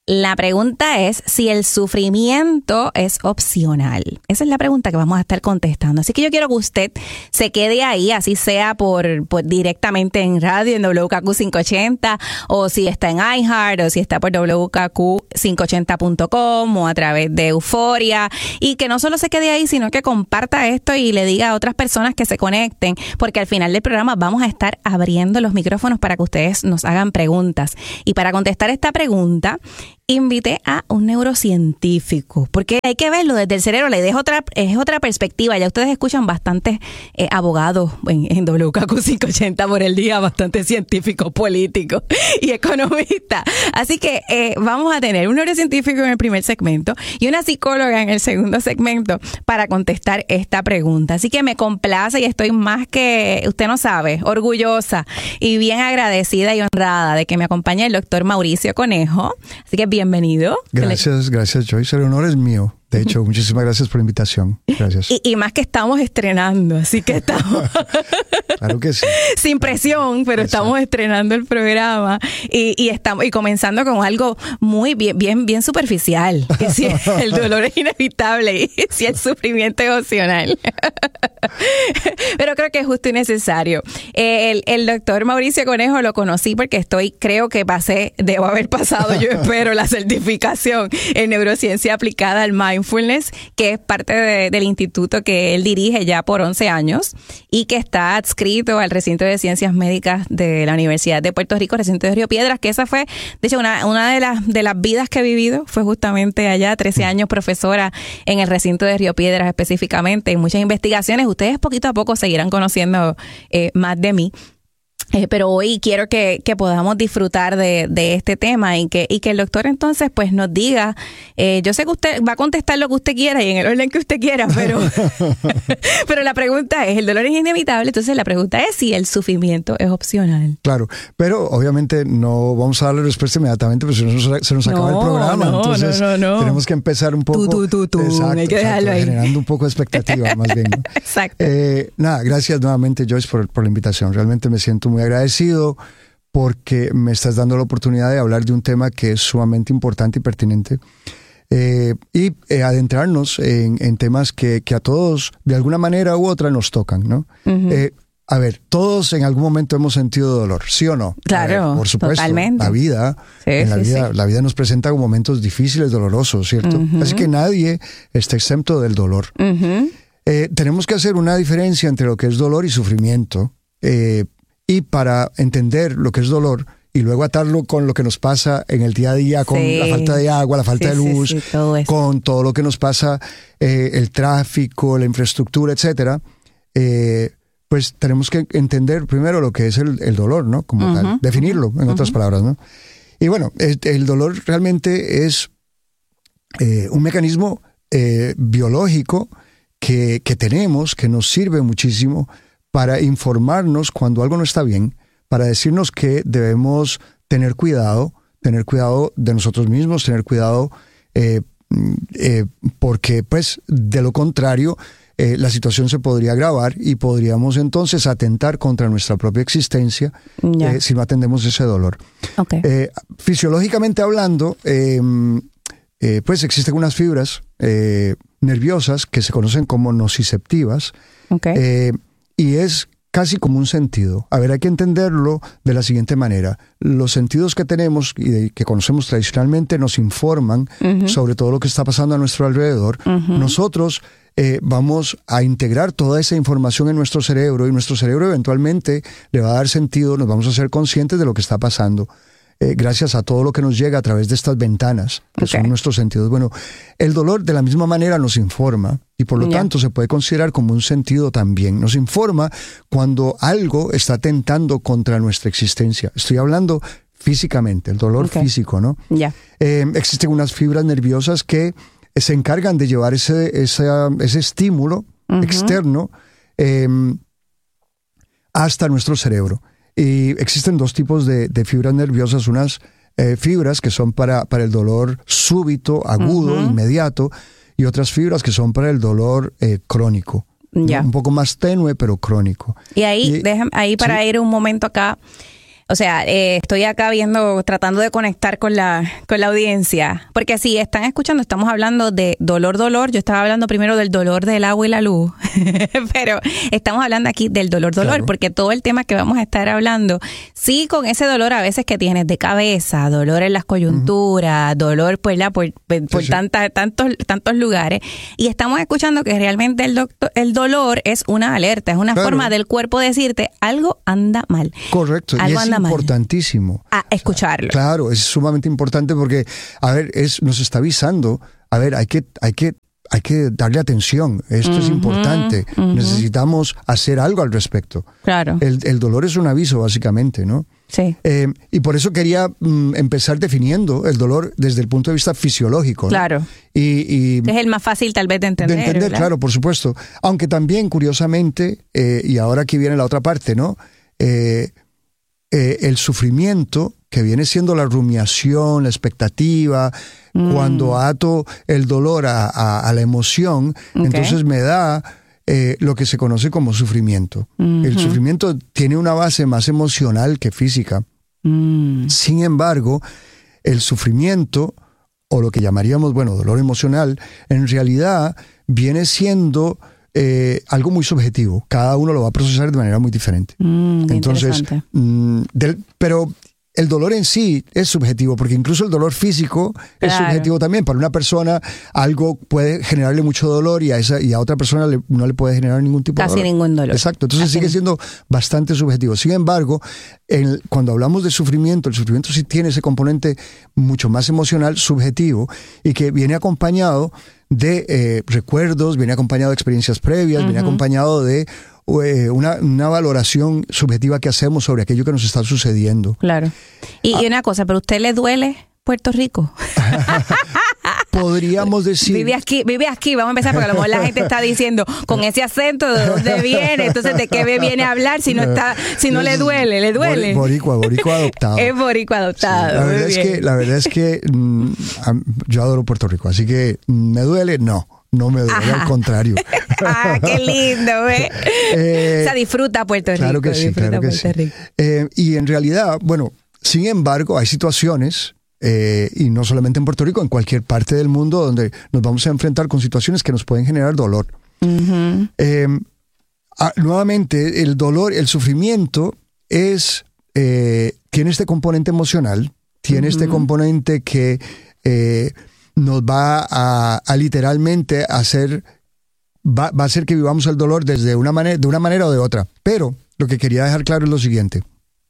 la pregunta es si el sufrimiento es opcional. Esa es la pregunta que vamos a estar contestando. Así que yo quiero que usted se quede ahí, así sea por, por directamente en radio, en W K Q quinientos ochenta, o si está en iHeart, o si está por W K Q quinientos ochenta punto com, o a través de Euforia, y que no solo se quede ahí, sino que comparta esto y le diga a otras personas que se conecten, porque al final del programa vamos a estar abriendo los micrófonos para que ustedes nos hagan preguntas. Y para contestar esta pregunta, invité a un neurocientífico, porque hay que verlo desde el cerebro, le dejo otra, es otra perspectiva. Ya ustedes escuchan bastantes eh, abogados en, en W K Q quinientos ochenta por el día, bastantes científicos, políticos y economistas. Así que eh, vamos a tener un neurocientífico en el primer segmento y una psicóloga en el segundo segmento para contestar esta pregunta. Así que me complace y estoy más que, usted no sabe, orgullosa y bien agradecida y honrada de que me acompañe el doctor Mauricio Conejo. Así que bienvenido. Gracias, gracias Joyce. El honor es mío. De hecho, muchísimas gracias por la invitación. Gracias. Y, y más que estamos estrenando, así que estamos... Claro que sí. Sin presión, pero Exacto. estamos estrenando el programa y, y estamos y comenzando con algo muy bien, bien, bien superficial. Que si el dolor es inevitable y si el sufrimiento es opcional. Pero creo que es justo y necesario. El, el doctor Mauricio Conejo lo conocí porque estoy, creo que pasé, debo haber pasado, yo espero, la certificación en neurociencia aplicada al mindfulness, que es parte de, del instituto que él dirige ya por once años y que está adscrito al recinto de ciencias médicas de la Universidad de Puerto Rico, recinto de Río Piedras, que esa fue, de hecho, una, una de las, de las vidas que he vivido fue justamente allá, trece años profesora en el recinto de Río Piedras específicamente, en muchas investigaciones. Ustedes poquito a poco seguirán conociendo eh, más de mí. Eh, pero hoy quiero que, que podamos disfrutar de, de este tema y que, y que el doctor entonces pues nos diga, eh, yo sé que usted va a contestar lo que usted quiera y en el orden que usted quiera, pero, pero la pregunta es, el dolor es inevitable, entonces la pregunta es si el sufrimiento es opcional. Claro, pero obviamente no vamos a darle respuesta inmediatamente, porque si no se, se nos no, acaba el programa, no, entonces no, no, no. tenemos que empezar un poco, tú, tú, tú, tú. Exacto, Hay que dejarlo exacto, ahí. generando un poco de expectativa más bien, ¿no? Exacto. Eh, nada, gracias nuevamente Joyce por, por la invitación, realmente me siento muy agradecido porque me estás dando la oportunidad de hablar de un tema que es sumamente importante y pertinente eh, y eh, adentrarnos en, en temas que, que a todos de alguna manera u otra nos tocan, ¿no? Uh-huh. Eh, a ver, todos en algún momento hemos sentido dolor, ¿sí o no? Claro, ver, por supuesto, totalmente. La vida, sí, en la sí, vida, sí. la vida nos presenta momentos difíciles, dolorosos, ¿cierto? Uh-huh. Así que nadie está exento del dolor. Uh-huh. Eh, tenemos que hacer una diferencia entre lo que es dolor y sufrimiento. Eh, Y para entender lo que es dolor y luego atarlo con lo que nos pasa en el día a día, con sí. la falta de agua, la falta sí, de luz, sí, sí, todo eso. con todo lo que nos pasa, eh, el tráfico, la infraestructura, etcétera, eh, pues tenemos que entender primero lo que es el, el dolor, ¿no? Como uh-huh. tal, definirlo, en uh-huh. otras palabras, ¿no? Y bueno, el, el dolor realmente es eh, un mecanismo eh, biológico que, que tenemos, que nos sirve muchísimo para informarnos cuando algo no está bien, para decirnos que debemos tener cuidado, tener cuidado de nosotros mismos, tener cuidado eh, eh, porque pues de lo contrario eh, la situación se podría agravar y podríamos entonces atentar contra nuestra propia existencia yeah. eh, si no atendemos ese dolor. Okay. Eh, fisiológicamente hablando, eh, eh, pues existen unas fibras eh, nerviosas que se conocen como nociceptivas. Okay. Eh, Y es casi como un sentido. A ver, hay que entenderlo de la siguiente manera. Los sentidos que tenemos y de, que conocemos tradicionalmente nos informan uh-huh. sobre todo lo que está pasando a nuestro alrededor. Uh-huh. Nosotros eh, vamos a integrar toda esa información en nuestro cerebro y nuestro cerebro eventualmente le va a dar sentido, nos vamos a ser conscientes de lo que está pasando. Eh, gracias a todo lo que nos llega a través de estas ventanas, que okay. son nuestros sentidos. Bueno, el dolor de la misma manera nos informa y por lo yeah. tanto se puede considerar como un sentido también. Nos informa cuando algo está atentando contra nuestra existencia. Estoy hablando físicamente, el dolor okay. físico, ¿no? Yeah. Eh, existen unas fibras nerviosas que se encargan de llevar ese, ese, ese estímulo uh-huh. externo eh, hasta nuestro cerebro. Y existen dos tipos de, de fibras nerviosas, unas eh, fibras que son para, para el dolor súbito, agudo, uh-huh. inmediato, y otras fibras que son para el dolor eh, crónico. Yeah. Un poco más tenue, pero crónico. Y ahí, y, déjame, ahí para ¿sí? ir un momento acá, O sea, eh, estoy acá viendo, tratando de conectar con la con la audiencia. Porque si están escuchando, estamos hablando de dolor, dolor. Yo estaba hablando primero del dolor del agua y la luz. Pero estamos hablando aquí del dolor, dolor. Claro. Porque todo el tema que vamos a estar hablando, sí, con ese dolor a veces que tienes de cabeza, dolor en las coyunturas, uh-huh. dolor pues, la, por, por, por sí, tanta, sí. tantos, tantos lugares. Y estamos escuchando que realmente el, doctor, el dolor es una alerta, es una claro. forma del cuerpo decirte algo anda mal. Correcto. Algo y es anda importantísimo. A escucharlo. O sea, claro, es sumamente importante porque, a ver, es, nos está avisando, a ver, hay que, hay que, hay que darle atención. Esto uh-huh, es importante. Uh-huh. Necesitamos hacer algo al respecto. Claro. El, el dolor es un aviso, básicamente, ¿no? Sí. Eh, y por eso quería mm, empezar definiendo el dolor desde el punto de vista fisiológico, ¿no? Claro. Y, y es el más fácil tal vez de entender. De entender, ¿verdad? claro, por supuesto. Aunque también, curiosamente, eh, y ahora aquí viene la otra parte, ¿no? Eh, eh, el sufrimiento, que viene siendo la rumiación, la expectativa, mm. cuando ato el dolor a, a, a la emoción, okay. entonces me da eh, lo que se conoce como sufrimiento. Mm-hmm. El sufrimiento tiene una base más emocional que física. Mm. Sin embargo, el sufrimiento, o lo que llamaríamos, bueno, dolor emocional, en realidad viene siendo eh, algo muy subjetivo. Cada uno lo va a procesar de manera muy diferente. Mm, Entonces, mm, del, pero el dolor en sí es subjetivo, porque incluso el dolor físico claro. es subjetivo también. Para una persona algo puede generarle mucho dolor y a esa y a otra persona le, no le puede generar ningún tipo Casi de dolor. Casi ningún dolor. Exacto. Entonces Casi sigue siendo bastante subjetivo. Sin embargo, en, cuando hablamos de sufrimiento, el sufrimiento sí tiene ese componente mucho más emocional, subjetivo, y que viene acompañado de eh, recuerdos, viene acompañado de experiencias previas, uh-huh. viene acompañado de Una, una valoración subjetiva que hacemos sobre aquello que nos está sucediendo. Claro. Y, ah. y una cosa, ¿pero a usted le duele Puerto Rico? Podríamos decir. Vive aquí, vive aquí, vamos a empezar, porque a lo mejor la gente está diciendo, con ese acento, ¿de dónde viene? Entonces, ¿de qué viene a hablar si no está, si no le duele? ¿Le duele? Boricua, boricua adoptado. Es boricua adoptado. Sí, la, verdad es que, la verdad es que mm, yo adoro Puerto Rico, así que ¿me duele? No. No me duele, Ajá. al contrario. ¡Ah, qué lindo! ¿eh? Eh, o sea, disfruta Puerto Rico. Claro que sí, claro que sí. Eh, y en realidad, bueno, sin embargo, hay situaciones, eh, y no solamente en Puerto Rico, en cualquier parte del mundo, donde nos vamos a enfrentar con situaciones que nos pueden generar dolor. Uh-huh. Eh, ah, nuevamente, el dolor, el sufrimiento, es eh, tiene este componente emocional, tiene uh-huh. este componente que Eh, nos va a, a literalmente hacer, va, va a hacer que vivamos el dolor desde una manera, de una manera o de otra. Pero lo que quería dejar claro es lo siguiente.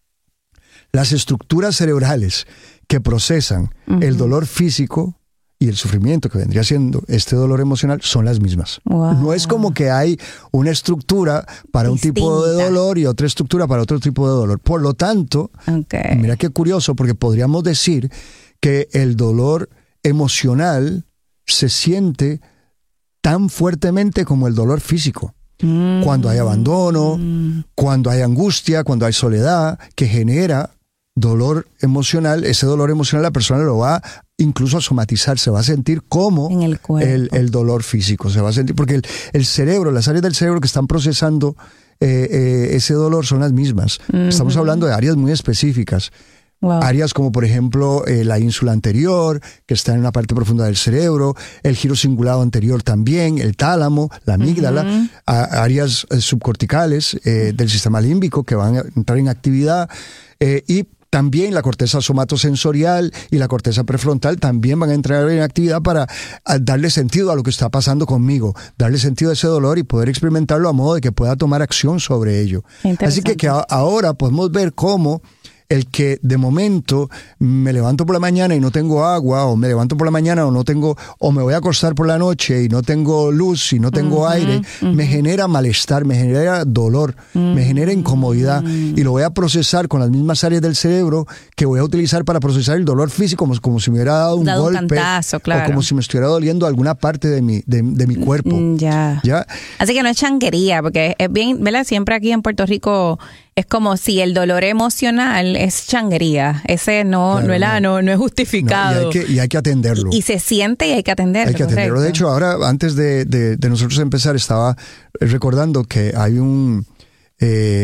Las estructuras cerebrales que procesan uh-huh. el dolor físico y el sufrimiento que vendría siendo este dolor emocional son las mismas. Wow. No es como que hay una estructura para Distinta. un tipo de dolor y otra estructura para otro tipo de dolor. Por lo tanto, okay. mira qué curioso, porque podríamos decir que el dolor emocional se siente tan fuertemente como el dolor físico. Mm. Cuando hay abandono, mm. cuando hay angustia, cuando hay soledad, que genera dolor emocional, ese dolor emocional la persona lo va incluso a somatizar, se va a sentir como en el, el, el dolor físico, se va a sentir, porque el, el cerebro, las áreas del cerebro que están procesando eh, eh, ese dolor son las mismas. Mm-hmm. Estamos hablando de áreas muy específicas. Wow. Áreas como, por ejemplo, eh, la ínsula anterior, que está en una parte profunda del cerebro, el giro cingulado anterior también, el tálamo, la amígdala, uh-huh. a, áreas eh, subcorticales eh, del sistema límbico que van a entrar en actividad, eh, y también la corteza somatosensorial y la corteza prefrontal también van a entrar en actividad para darle sentido a lo que está pasando conmigo, darle sentido a ese dolor y poder experimentarlo a modo de que pueda tomar acción sobre ello. Así que, que a, ahora podemos ver cómo el que de momento me levanto por la mañana y no tengo agua, o me levanto por la mañana o no tengo, o me voy a acostar por la noche y no tengo luz y no tengo uh-huh, aire, uh-huh. me genera malestar, me genera dolor, uh-huh. me genera incomodidad, y lo voy a procesar con las mismas áreas del cerebro que voy a utilizar para procesar el dolor físico, como, como si me hubiera dado un dado golpe, un cantazo, claro. o como si me estuviera doliendo alguna parte de mi, de, de mi cuerpo. Ya. ¿Ya? Así que no es changuería, porque es bien, ¿verdad? Siempre aquí en Puerto Rico es como si el dolor emocional es changuería. Ese no, claro, no, es, no. no es justificado. No, y, hay que, y hay que atenderlo. Y, y se siente y hay que atenderlo. Hay que atenderlo. Correcto. De hecho, ahora, antes de, de, de nosotros empezar, estaba recordando que hay un... Eh,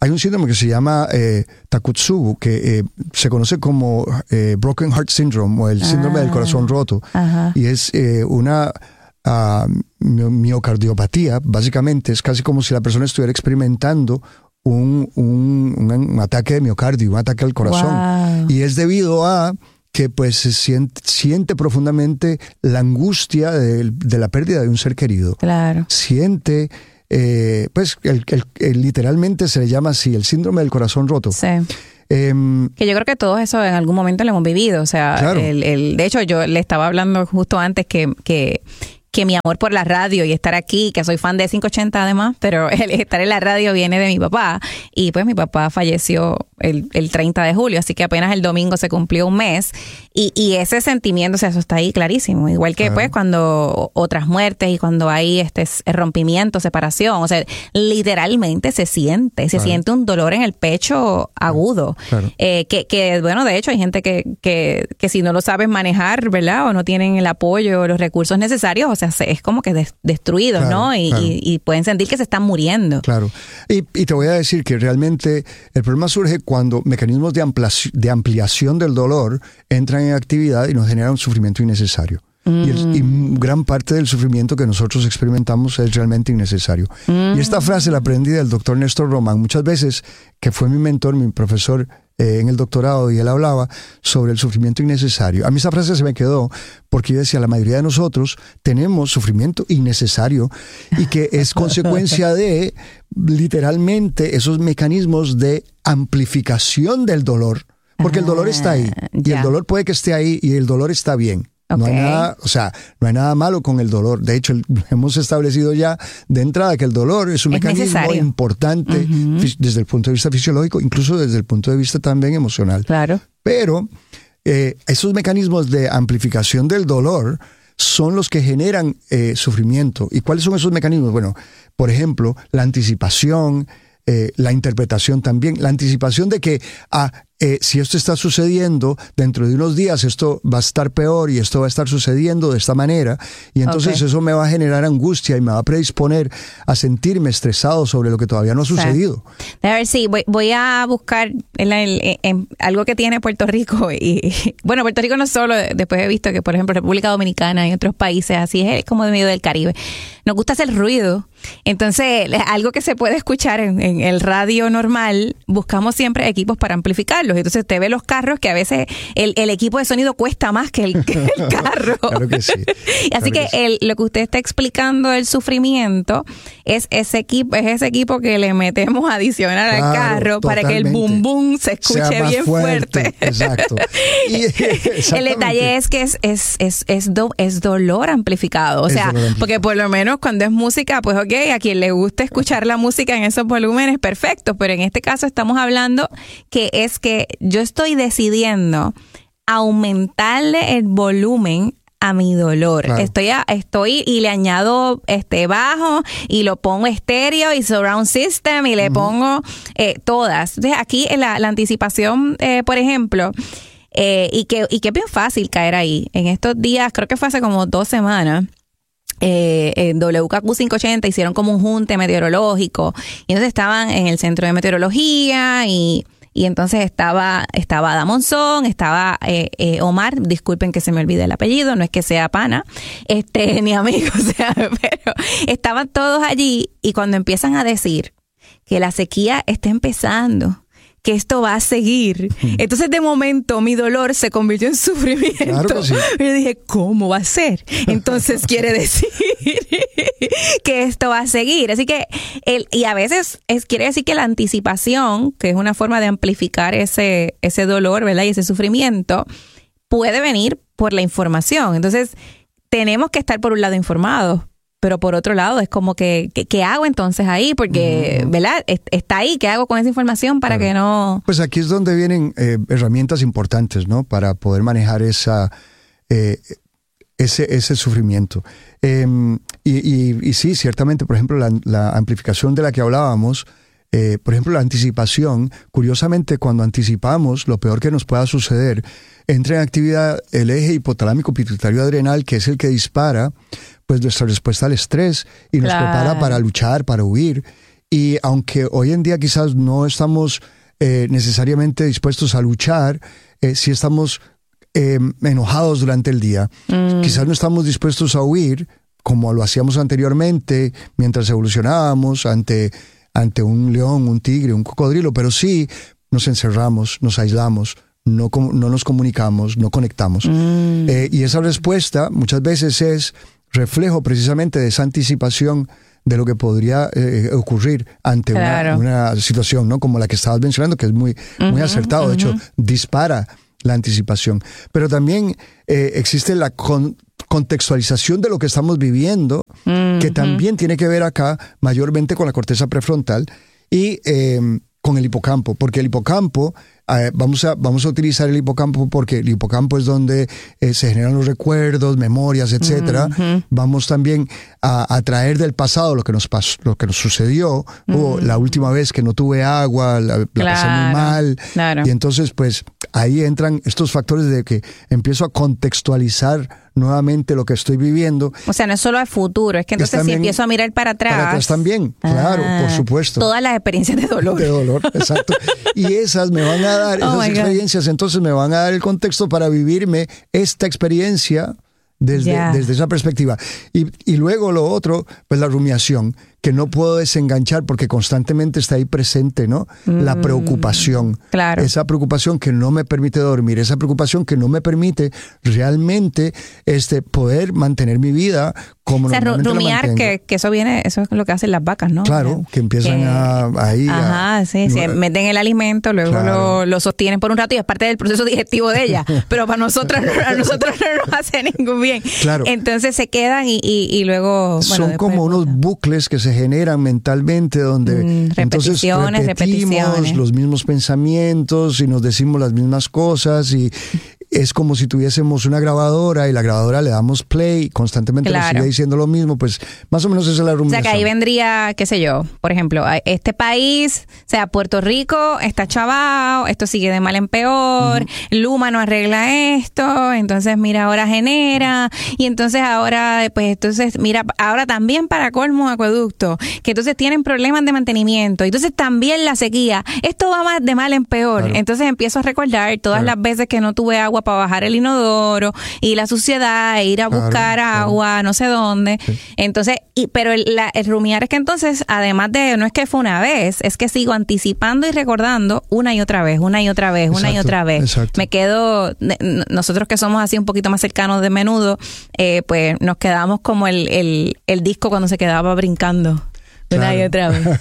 hay un síndrome que se llama eh, Takotsubo, que eh, se conoce como eh, Broken Heart Syndrome o el síndrome ah, del corazón roto. Ajá. Y es eh, una uh, miocardiopatía, básicamente. Es casi como si la persona estuviera experimentando un, un, un, un ataque de miocardio, un ataque al corazón. Wow. Y es debido a que pues se siente, siente profundamente la angustia de, de la pérdida de un ser querido. Claro. Siente... Eh, pues el, el, el, literalmente se le llama así, el síndrome del corazón roto. Sí. Eh, que yo creo que todos eso en algún momento lo hemos vivido. O sea, claro. el, el, de hecho yo le estaba hablando justo antes que, que, que mi amor por la radio y estar aquí, que soy fan de quinientos ochenta además, pero el estar en la radio viene de mi papá. Y pues mi papá falleció el, el treinta de julio, así que apenas el domingo se cumplió un mes. Y, y ese sentimiento, o sea, eso está ahí clarísimo. Igual que, claro. pues, cuando otras muertes y cuando hay este rompimiento, separación. O sea, literalmente se siente, se claro. siente un dolor en el pecho agudo. Claro. Eh, que, que, bueno, de hecho, hay gente que, que, que si no lo sabes manejar, ¿verdad? O no tienen el apoyo o los recursos necesarios, o sea, se, es como que des, destruidos, claro, ¿no? Y, claro. y, y pueden sentir que se están muriendo. Claro. Y, y te voy a decir que realmente el problema surge cuando mecanismos de ampliación, de ampliación del dolor entran en actividad y nos generan un sufrimiento innecesario. Mm. Y, el, y gran parte del sufrimiento que nosotros experimentamos es realmente innecesario. Mm. Y esta frase la aprendí del doctor Néstor Román, muchas veces, que fue mi mentor, mi profesor eh, en el doctorado, y él hablaba sobre el sufrimiento innecesario. A mí esa frase se me quedó porque yo decía, la mayoría de nosotros tenemos sufrimiento innecesario y que es consecuencia de, literalmente, esos mecanismos de amplificación del dolor. Porque el dolor está ahí, y ya. el dolor puede que esté ahí, y el dolor está bien. Okay. No hay nada, o sea, no hay nada malo con el dolor. De hecho, hemos establecido ya de entrada que el dolor es un es mecanismo necesario. importante uh-huh. desde el punto de vista fisiológico, incluso desde el punto de vista también emocional. Claro. Pero eh, esos mecanismos de amplificación del dolor son los que generan eh, sufrimiento. ¿Y cuáles son esos mecanismos? Bueno, por ejemplo, la anticipación, eh, la interpretación también, la anticipación de que ah, eh, si esto está sucediendo, dentro de unos días esto va a estar peor y esto va a estar sucediendo de esta manera, y entonces okay. eso me va a generar angustia y me va a predisponer a sentirme estresado sobre lo que todavía no ha sucedido. A ver, sí, voy, voy a buscar el, el, el, el, algo que tiene Puerto Rico, y bueno, Puerto Rico no solo, después he visto que por ejemplo República Dominicana y otros países así, es como de medio del Caribe, nos gusta hacer ruido. Entonces, algo que se puede escuchar en, en el radio normal, buscamos siempre equipos para amplificarlos. Entonces, usted ve los carros que a veces el, el equipo de sonido cuesta más que el, que el carro. Claro que sí. Así claro que, que el, lo que usted está explicando del sufrimiento es ese equipo, es ese equipo que le metemos adicional claro, al carro totalmente. Para que el boom boom se escuche bien fuerte. fuerte. Exacto. Y, el detalle es que es, es, es, es, do, es dolor amplificado. O sea, amplificado. Porque por lo menos cuando es música, pues ok, a quien le gusta escuchar la música en esos volúmenes, perfecto, pero en este caso estamos hablando que es que yo estoy decidiendo aumentarle el volumen a mi dolor. Claro. Estoy a, estoy y le añado este bajo y lo pongo estéreo y surround system y le uh-huh. pongo eh, todas. Entonces aquí la, la anticipación, eh, por ejemplo, eh, y que y que es bien fácil caer ahí. En estos días, creo que fue hace como dos semanas, Eh, en W K Q quinientos ochenta hicieron como un junte meteorológico y entonces estaban en el centro de meteorología y, y entonces estaba estaba Ada Monzón, estaba eh, eh, Omar, disculpen que se me olvide el apellido, no es que sea pana este ni amigo, o sea, pero estaban todos allí y cuando empiezan a decir que la sequía está empezando, que esto va a seguir. Entonces, de momento, mi dolor se convirtió en sufrimiento. Claro que sí. Y yo dije, ¿cómo va a ser? Entonces, quiere decir que esto va a seguir. Así que, el, y a veces es quiere decir que la anticipación, que es una forma de amplificar ese, ese dolor, ¿verdad? Y ese sufrimiento, puede venir por la información. Entonces, tenemos que estar por un lado informados. Pero por otro lado, es como que, que ¿qué hago entonces ahí? Porque, uh-huh. ¿verdad? Está ahí, ¿qué hago con esa información para claro. que no...? Pues aquí es donde vienen eh, herramientas importantes, ¿no? Para poder manejar esa eh, ese, ese sufrimiento. Eh, y, y, y sí, ciertamente, por ejemplo, la, la amplificación de la que hablábamos, eh, por ejemplo, la anticipación, curiosamente, cuando anticipamos lo peor que nos pueda suceder, entra en actividad el eje hipotalámico pituitario adrenal, que es el que dispara pues nuestra respuesta al estrés y nos claro. prepara para luchar, para huir. Y aunque hoy en día quizás no estamos eh, necesariamente dispuestos a luchar, eh, sí estamos eh, enojados durante el día. Mm. Quizás no estamos dispuestos a huir, como lo hacíamos anteriormente, mientras evolucionábamos ante, ante un león, un tigre, un cocodrilo, pero sí nos encerramos, nos aislamos, no, no nos comunicamos, no conectamos. Mm. Eh, y esa respuesta muchas veces es reflejo precisamente de esa anticipación de lo que podría eh, ocurrir ante claro. una, una situación, ¿no? Como la que estabas mencionando, que es muy, uh-huh, muy acertado. Uh-huh. De hecho, dispara la anticipación. Pero también eh, existe la con, contextualización de lo que estamos viviendo, uh-huh. que también tiene que ver acá mayormente con la corteza prefrontal y eh, con el hipocampo, porque el hipocampo, eh, vamos, a, vamos a utilizar el hipocampo porque el hipocampo es donde eh, se generan los recuerdos, memorias, etcétera. Uh-huh. Vamos también a, a traer del pasado lo que nos pasó, lo que nos sucedió, uh-huh. o la última vez que no tuve agua, la, la claro, pasé muy mal. Claro. Y entonces, pues, ahí entran estos factores de que empiezo a contextualizar nuevamente lo que estoy viviendo. O sea, no es solo al futuro, es que entonces también, si empiezo a mirar para atrás. Para atrás también, claro, ah, por supuesto. Todas las experiencias de dolor. De dolor, exacto. Y esas me van a dar, esas oh experiencias, God. entonces me van a dar el contexto para vivirme esta experiencia desde, yeah. desde esa perspectiva. Y, y luego lo otro, pues la rumiación, que no puedo desenganchar porque constantemente está ahí presente, ¿no? Mm, la preocupación. Claro. Esa preocupación que no me permite dormir, esa preocupación que no me permite realmente este, poder mantener mi vida como o sea, normalmente rumiar, la que, que eso viene, eso es lo que hacen las vacas, ¿no? Claro, que empiezan que, a ahí. Ajá, a, sí, no, se meten el alimento, luego claro. lo, lo sostienen por un rato y es parte del proceso digestivo de ella, pero para nosotros, a nosotros no nos hace ningún bien. Claro. Entonces se quedan y, y, y luego... Bueno, son como unos bucles que se generan mentalmente donde mm, entonces repeticiones, repetimos repeticiones. los mismos pensamientos y nos decimos las mismas cosas y es como si tuviésemos una grabadora y la grabadora le damos play, constantemente claro. nos sigue diciendo lo mismo, pues más o menos esa es la rumiación. O sea que ahí vendría, qué sé yo, por ejemplo, este país, o sea, Puerto Rico está chavado, esto sigue de mal en peor, uh-huh. Luma no arregla esto, entonces mira, ahora genera, y entonces ahora, pues entonces mira, ahora también para colmo acueducto, que entonces tienen problemas de mantenimiento, entonces también la sequía, esto va más de mal en peor, claro. entonces empiezo a recordar todas claro. las veces que no tuve agua para bajar el inodoro y la suciedad e ir a buscar claro, agua claro. no sé dónde. Sí. Entonces, y, pero el, la, el rumiar es que entonces, además de, no es que fue una vez, es que sigo anticipando y recordando una y otra vez, una y otra vez, exacto, una y otra vez. Exacto. Me quedo, nosotros que somos así un poquito más cercanos de menudo, eh, pues nos quedamos como el, el, el disco cuando se quedaba brincando claro. una y otra vez.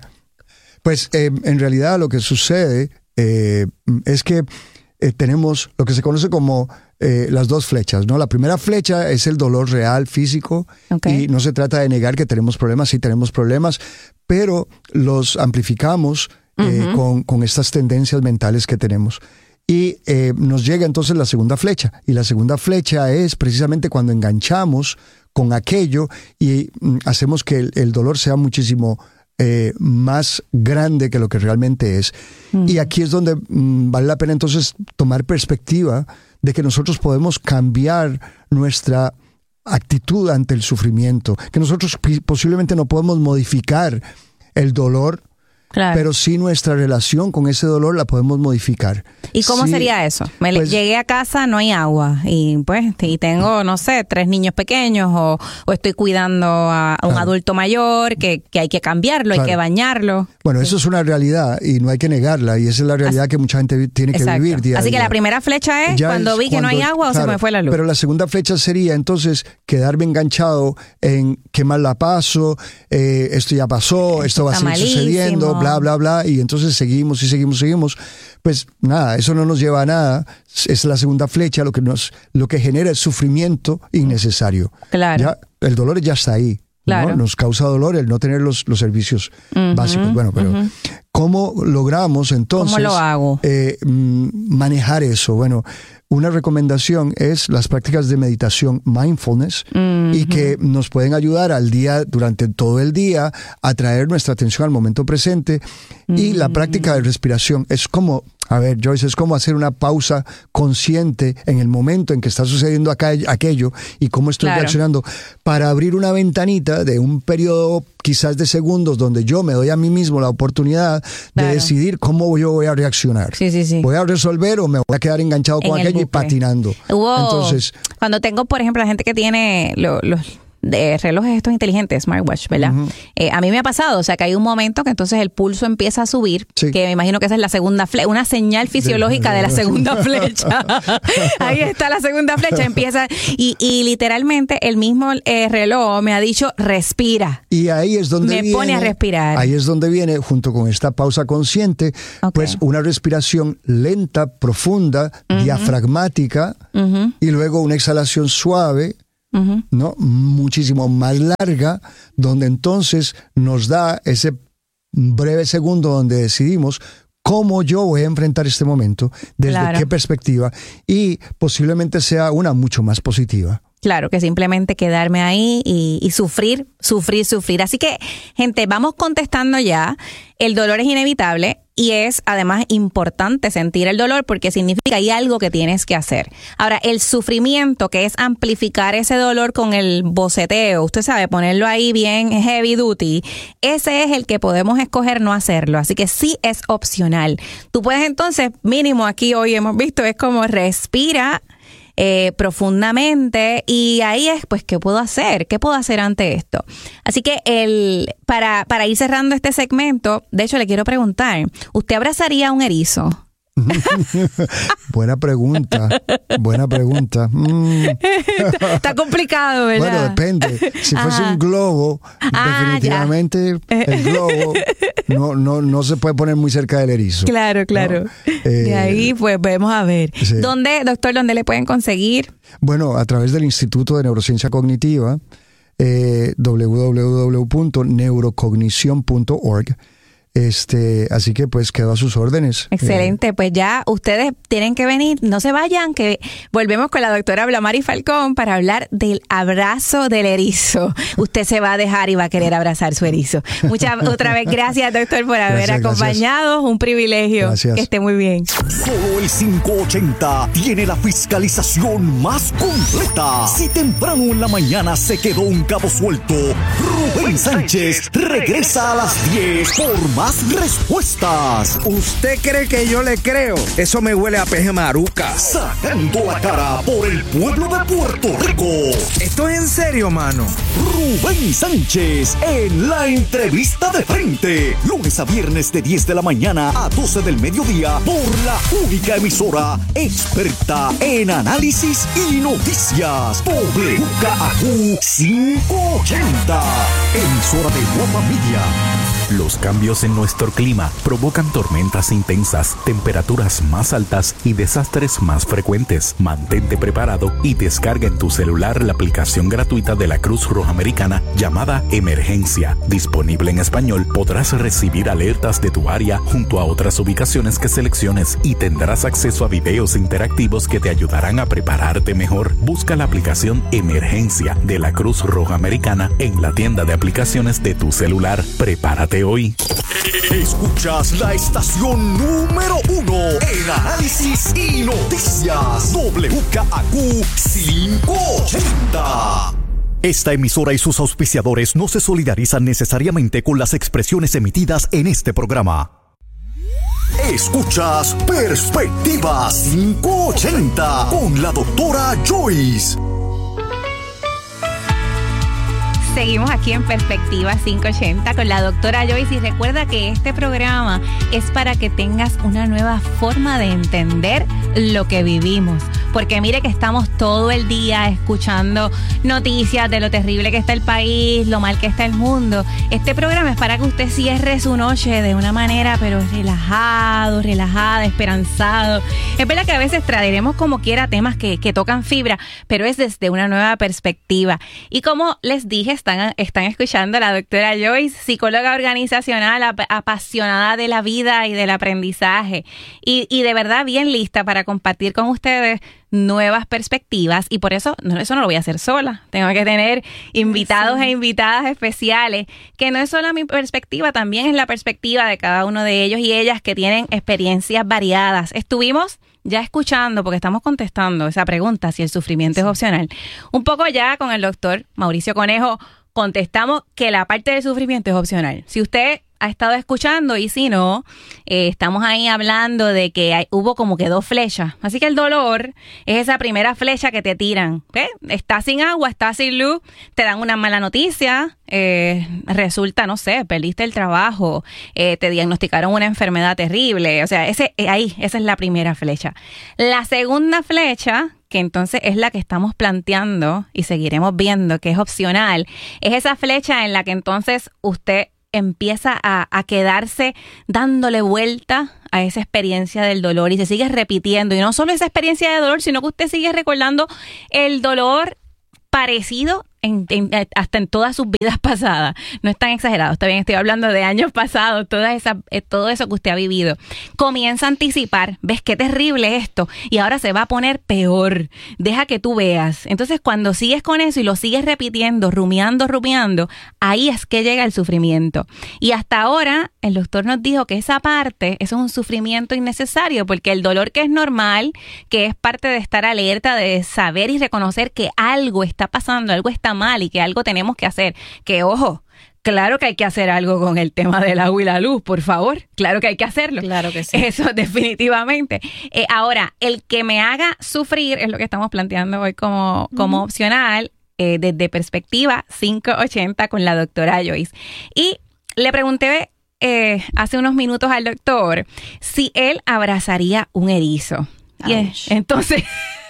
Pues eh, en realidad lo que sucede eh, es que Eh, tenemos lo que se conoce como eh, las dos flechas, ¿no? La primera flecha es el dolor real, físico, okay. y no se trata de negar que tenemos problemas, sí tenemos problemas, pero los amplificamos eh, uh-huh. con, con estas tendencias mentales que tenemos. Y eh, nos llega entonces la segunda flecha, y la segunda flecha es precisamente cuando enganchamos con aquello y mm, hacemos que el, el dolor sea muchísimo Eh, más grande que lo que realmente es. Mm. Y aquí es donde mm, vale la pena entonces tomar perspectiva de que nosotros podemos cambiar nuestra actitud ante el sufrimiento, que nosotros posiblemente no podemos modificar el dolor, claro. pero sí nuestra relación con ese dolor la podemos modificar. ¿Y cómo sí, sería eso? Me pues, llegué a casa, no hay agua y pues y tengo, no sé, tres niños pequeños o, o estoy cuidando a, a un claro. adulto mayor que, que hay que cambiarlo, claro. hay que bañarlo. Bueno, eso es una realidad y no hay que negarla y esa es la realidad Así, que mucha gente tiene que exacto. vivir día a Así día. que la primera flecha es ya cuando es vi que cuando, no hay agua claro, o se me fue la luz. Pero la segunda flecha sería entonces quedarme enganchado en qué mal la paso, eh, esto ya pasó, esto, esto va a seguir malísimo. sucediendo, bla, bla, bla, y entonces seguimos y seguimos, seguimos. Pues nada, eso no nos lleva a nada. Es la segunda flecha, lo que nos, lo que genera es sufrimiento innecesario. Claro. Ya, el dolor ya está ahí. Claro. ¿no? Nos causa dolor el no tener los, los servicios uh-huh, básicos. Bueno, pero uh-huh. ¿cómo logramos entonces ¿Cómo lo hago? Eh, manejar eso? Bueno, una recomendación es las prácticas de meditación mindfulness uh-huh. y que nos pueden ayudar al día, durante todo el día, a traer nuestra atención al momento presente uh-huh. y la práctica de respiración. Es como A ver, Joyce, es como hacer una pausa consciente en el momento en que está sucediendo acá, aquello y cómo estoy Claro. reaccionando para abrir una ventanita de un periodo quizás de segundos donde yo me doy a mí mismo la oportunidad Claro. de decidir cómo yo voy a reaccionar. Sí, sí, sí. ¿Voy a resolver o me voy a quedar enganchado con En el aquello y bucle. patinando? Hubo- Entonces, cuando tengo, por ejemplo, la gente que tiene lo- los de relojes estos inteligentes, smartwatch, ¿verdad? Ujú. Eh, a mí me ha pasado, o sea, que hay un momento que entonces el pulso empieza a subir, Sí. que me imagino que esa es la segunda flecha, una señal fisiológica de la segunda flecha. Ahí está la segunda flecha, empieza, y, y literalmente el mismo eh, reloj me ha dicho, respira. y ahí es donde Me viene, pone a respirar. Ahí es donde viene, junto con esta pausa consciente, Ok. pues una respiración lenta, profunda, diafragmática, Ujú, y luego una exhalación suave, ujú. ¿no? Muchísimo más larga, donde entonces nos da ese breve segundo donde decidimos cómo yo voy a enfrentar este momento, desde Claro. qué perspectiva, y posiblemente sea una mucho más positiva. Claro, que simplemente quedarme ahí y, y sufrir, sufrir, sufrir. Así que, gente, vamos contestando ya. El dolor es inevitable y es además importante sentir el dolor porque significa que hay algo que tienes que hacer. Ahora, el sufrimiento, que es amplificar ese dolor con el boceteo, usted sabe, ponerlo ahí bien heavy duty, ese es el que podemos escoger no hacerlo. Así que sí es opcional. Tú puedes entonces, mínimo aquí hoy hemos visto, es como respira Eh, profundamente y ahí es pues qué puedo hacer, qué puedo hacer ante esto. Así que el para para ir cerrando este segmento, de hecho le quiero preguntar, ¿usted abrazaría a un erizo? Buena pregunta, buena pregunta. Mm. está, está complicado, ¿verdad? Bueno, depende. Si fuese Ajá. un globo, Ah, definitivamente el globo no, no, no se puede poner muy cerca del erizo. Claro, claro. Eh, De ahí pues vamos a ver. sí. ¿Dónde, doctor, dónde le pueden conseguir? Bueno, a través del Instituto de Neurociencia Cognitiva, eh, doble u doble u doble u punto neurocognición punto org. Este, así que pues quedo a sus órdenes. Excelente, pues ya ustedes tienen que venir, no se vayan, que volvemos con la doctora Blamari Falcón para hablar del abrazo del erizo. Usted se va a dejar y va a querer abrazar su erizo. Muchas otra vez, gracias doctor por haber Gracias, acompañado, un privilegio. Gracias. Que esté muy bien. Solo el quinientos ochenta tiene la fiscalización más completa. Si temprano en la mañana se quedó un cabo suelto, Rubén Sánchez regresa a las diez por más respuestas. ¿Usted cree que yo le creo? Eso me huele a peje maruca. Sacando la cara por el pueblo de Puerto Rico. ¿Esto es en serio, mano? Rubén Sánchez en la entrevista de frente. Lunes a viernes de diez de la mañana a doce del mediodía por la única emisora experta en análisis y noticias. W K A Q quinientos ochenta. Emisora de Guapa Media. Los cambios en nuestro clima provocan tormentas intensas, temperaturas más altas y desastres más frecuentes. Mantente preparado y descarga en tu celular la aplicación gratuita de la Cruz Roja Americana llamada Emergencia. Disponible en español, podrás recibir alertas de tu área junto a otras ubicaciones que selecciones y tendrás acceso a videos interactivos que te ayudarán a prepararte mejor. Busca la aplicación Emergencia de la Cruz Roja Americana en la tienda de aplicaciones de tu celular. Prepárate hoy. Escuchas la estación número uno en análisis y noticias. W K A Q quinientos ochenta. Esta emisora y sus auspiciadores no se solidarizan necesariamente con las expresiones emitidas en este programa. Escuchas Perspectiva quinientos ochenta con la doctora Joyce. Seguimos aquí en Perspectiva quinientos ochenta con la doctora Joyce y recuerda que este programa es para que tengas una nueva forma de entender lo que vivimos. Porque mire que estamos todo el día escuchando noticias de lo terrible que está el país, lo mal que está el mundo. Este programa es para que usted cierre su noche de una manera pero relajado, relajada, esperanzado. Es verdad que a veces traeremos como quiera temas que, que tocan fibra, pero es desde una nueva perspectiva. Y como les dije, están, están escuchando a la doctora Joyce, psicóloga organizacional, ap- apasionada de la vida y del aprendizaje. Y, y de verdad bien lista para compartir con ustedes nuevas perspectivas y por eso no, eso no lo voy a hacer sola. Tengo que tener invitados sí. e invitadas especiales, que no es solo mi perspectiva, también es la perspectiva de cada uno de ellos y ellas que tienen experiencias variadas. Estuvimos ya escuchando, porque estamos contestando esa pregunta, si el sufrimiento sí. es opcional. Un poco ya con el doctor Mauricio Conejo contestamos que la parte del sufrimiento es opcional. Si usted ha estado escuchando y si no, eh, estamos ahí hablando de que hay, hubo como que dos flechas. Así que el dolor es esa primera flecha que te tiran. ¿Okay? Estás sin agua, estás sin luz, te dan una mala noticia, eh, resulta, no sé, perdiste el trabajo, eh, te diagnosticaron una enfermedad terrible. O sea, ese eh, ahí, esa es la primera flecha. La segunda flecha, que entonces es la que estamos planteando y seguiremos viendo que es opcional, es esa flecha en la que entonces usted empieza a, a quedarse dándole vuelta a esa experiencia del dolor y se sigue repitiendo. Y no solo esa experiencia de dolor, sino que usted sigue recordando el dolor parecido en, en, hasta en todas sus vidas pasadas. No es tan exagerado, está bien, estoy hablando de años pasados, toda esa, eh, todo eso que usted ha vivido. Comienza a anticipar, ves qué terrible esto y ahora se va a poner peor. Deja que tú veas. Entonces cuando sigues con eso y lo sigues repitiendo, rumiando, rumiando, ahí es que llega el sufrimiento. Y hasta ahora el doctor nos dijo que esa parte, eso es un sufrimiento innecesario, porque el dolor que es normal, que es parte de estar alerta, de saber y reconocer que algo está pasando, algo está mal y que algo tenemos que hacer. Que ojo, claro que hay que hacer algo con el tema del agua y la luz, por favor. Claro que hay que hacerlo. Claro que sí. Eso definitivamente. Eh, ahora, el que me haga sufrir es lo que estamos planteando hoy como, como uh-huh. opcional, eh, desde perspectiva quinientos ochenta con la doctora Joyce. Y le pregunté eh, hace unos minutos al doctor si él abrazaría un erizo. Y entonces...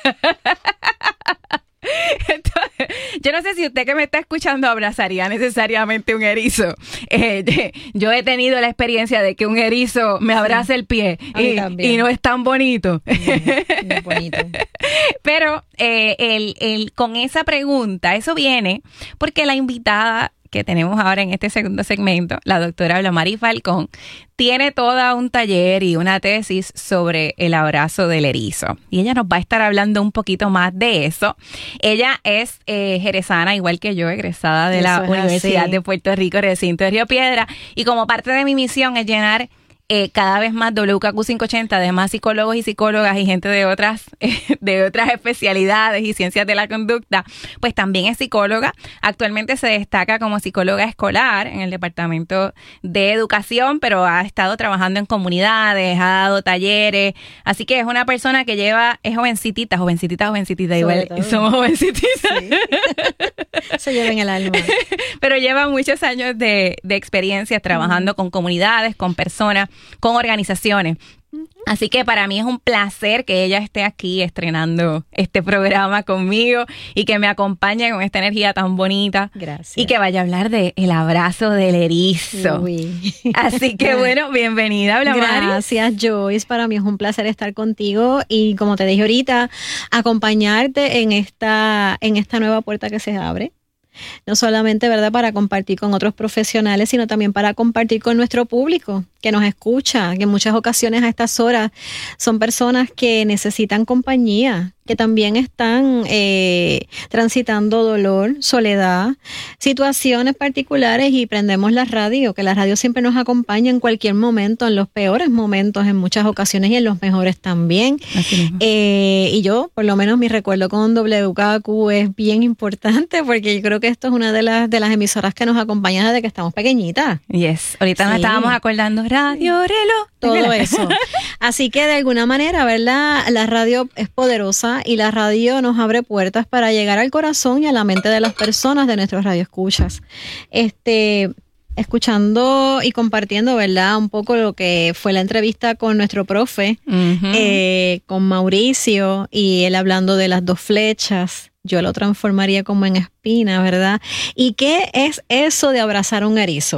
Entonces, yo no sé si usted que me está escuchando abrazaría necesariamente un erizo. Eh, yo he tenido la experiencia de que un erizo me abrace sí. el pie y, y no es tan bonito. No, no es bonito. Pero eh, el, el, con esa pregunta, eso viene porque la invitada que tenemos ahora en este segundo segmento, la doctora Blamari Falcón, tiene todo un taller y una tesis sobre el abrazo del erizo. Y ella nos va a estar hablando un poquito más de eso. Ella es eh, jerezana, igual que yo, egresada de eso la Universidad así. de Puerto Rico, recinto de Río Piedra. Y como parte de mi misión es llenar Eh, cada vez más W K Q quinientos ochenta, además psicólogos y psicólogas y gente de otras eh, de otras especialidades y ciencias de la conducta, pues también es psicóloga. Actualmente se destaca como psicóloga escolar en el Departamento de Educación, pero ha estado trabajando en comunidades, ha dado talleres, así que es una persona que lleva, es jovencitita, jovencitita, jovencitita, igual todo. Somos jovencititas. Sí. Se lleva en el alma. Pero lleva muchos años de, de experiencia trabajando mm. con comunidades, con personas, con organizaciones. Así que para mí es un placer que ella esté aquí estrenando este programa conmigo y que me acompañe con esta energía tan bonita. Gracias. Y que vaya a hablar de el abrazo del erizo. Uy. Así que bueno, bienvenida, Blamari. Gracias, Joyce. Para mí es un placer estar contigo y, como te dije ahorita, acompañarte en esta, en esta nueva puerta que se abre. No solamente, ¿verdad?, para compartir con otros profesionales, sino también para compartir con nuestro público que nos escucha, que en muchas ocasiones a estas horas son personas que necesitan compañía, que también están eh, transitando dolor, soledad, situaciones particulares, y prendemos la radio, que la radio siempre nos acompaña en cualquier momento, en los peores momentos en muchas ocasiones y en los mejores también. Eh, y yo, por lo menos, mi recuerdo con W K Q es bien importante, porque yo creo que esto es una de las, de las emisoras que nos acompaña desde que estamos pequeñitas. Yes, ahorita sí. Nos estábamos acordando, radio, reloj. Todo eso. Así que de alguna manera, ¿verdad?, la radio es poderosa y la radio nos abre puertas para llegar al corazón y a la mente de las personas, de nuestros radioescuchas. Este, escuchando y compartiendo, ¿verdad?, un poco lo que fue la entrevista con nuestro profe, uh-huh. eh, con Mauricio, y él hablando de las dos flechas. Yo lo transformaría como en espina, ¿verdad? ¿Y qué es eso de abrazar un erizo?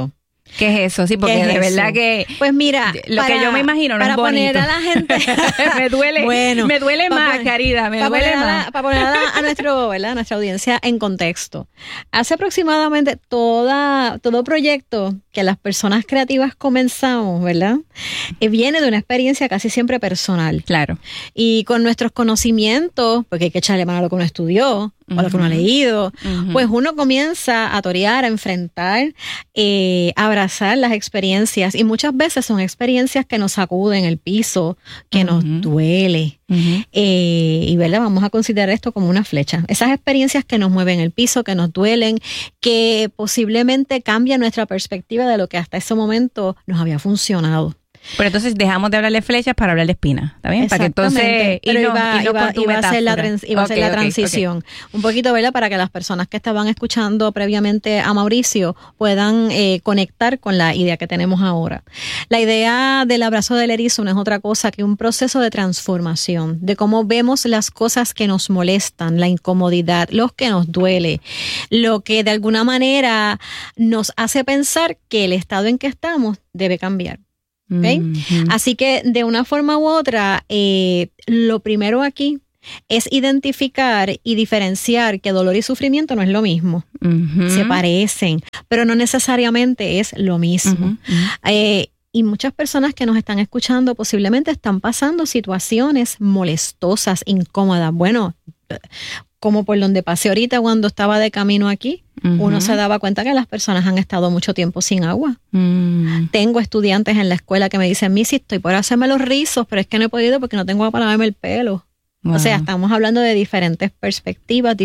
¿Qué es eso? Sí, porque de verdad que... Pues mira... Lo para, que yo me imagino no para es bonito. Poner a la gente... me duele, bueno, me duele más, poner, Caridad, me duele más. La, para poner a, la, a, nuestro, ¿verdad? a nuestra audiencia en contexto. Hace aproximadamente toda, todo proyecto que las personas creativas comenzamos, ¿verdad? Eh, viene de una experiencia casi siempre personal. Claro. Y con nuestros conocimientos, porque hay que echarle mano a lo que uno estudió, o a lo que uno ha leído, uh-huh. pues uno comienza a torear, a enfrentar, eh, a abrazar las experiencias. Y muchas veces son experiencias que nos sacuden el piso, que uh-huh. nos duele. Uh-huh. Eh, y ¿verdad? Vamos a considerar esto como una flecha. Esas experiencias que nos mueven el piso, que nos duelen, que posiblemente cambian nuestra perspectiva de lo que hasta ese momento nos había funcionado. Pero entonces dejamos de hablarle flechas para hablarle espinas, ¿está bien? Para que entonces Pero iba, iba, iba, a ser la, trans, iba okay, a ser la okay, transición. Okay. Un poquito, ¿verdad? Para que las personas que estaban escuchando previamente a Mauricio puedan eh, conectar con la idea que tenemos ahora. La idea del abrazo del erizo no es otra cosa que un proceso de transformación, de cómo vemos las cosas que nos molestan, la incomodidad, lo que nos duele, lo que de alguna manera nos hace pensar que el estado en que estamos debe cambiar. ¿Okay? Mm-hmm. Así que de una forma u otra, eh, lo primero aquí es identificar y diferenciar que dolor y sufrimiento no es lo mismo. Mm-hmm. Se parecen, pero no necesariamente es lo mismo. Mm-hmm. Eh, y muchas personas que nos están escuchando posiblemente están pasando situaciones molestosas, incómodas. Bueno, como por donde pasé ahorita cuando estaba de camino aquí, uh-huh. uno se daba cuenta que las personas han estado mucho tiempo sin agua. Uh-huh. Tengo estudiantes en la escuela que me dicen, Missy, estoy por hacerme los rizos, pero es que no he podido porque no tengo agua para lavarme el pelo. Uh-huh. O sea, estamos hablando de diferentes perspectivas,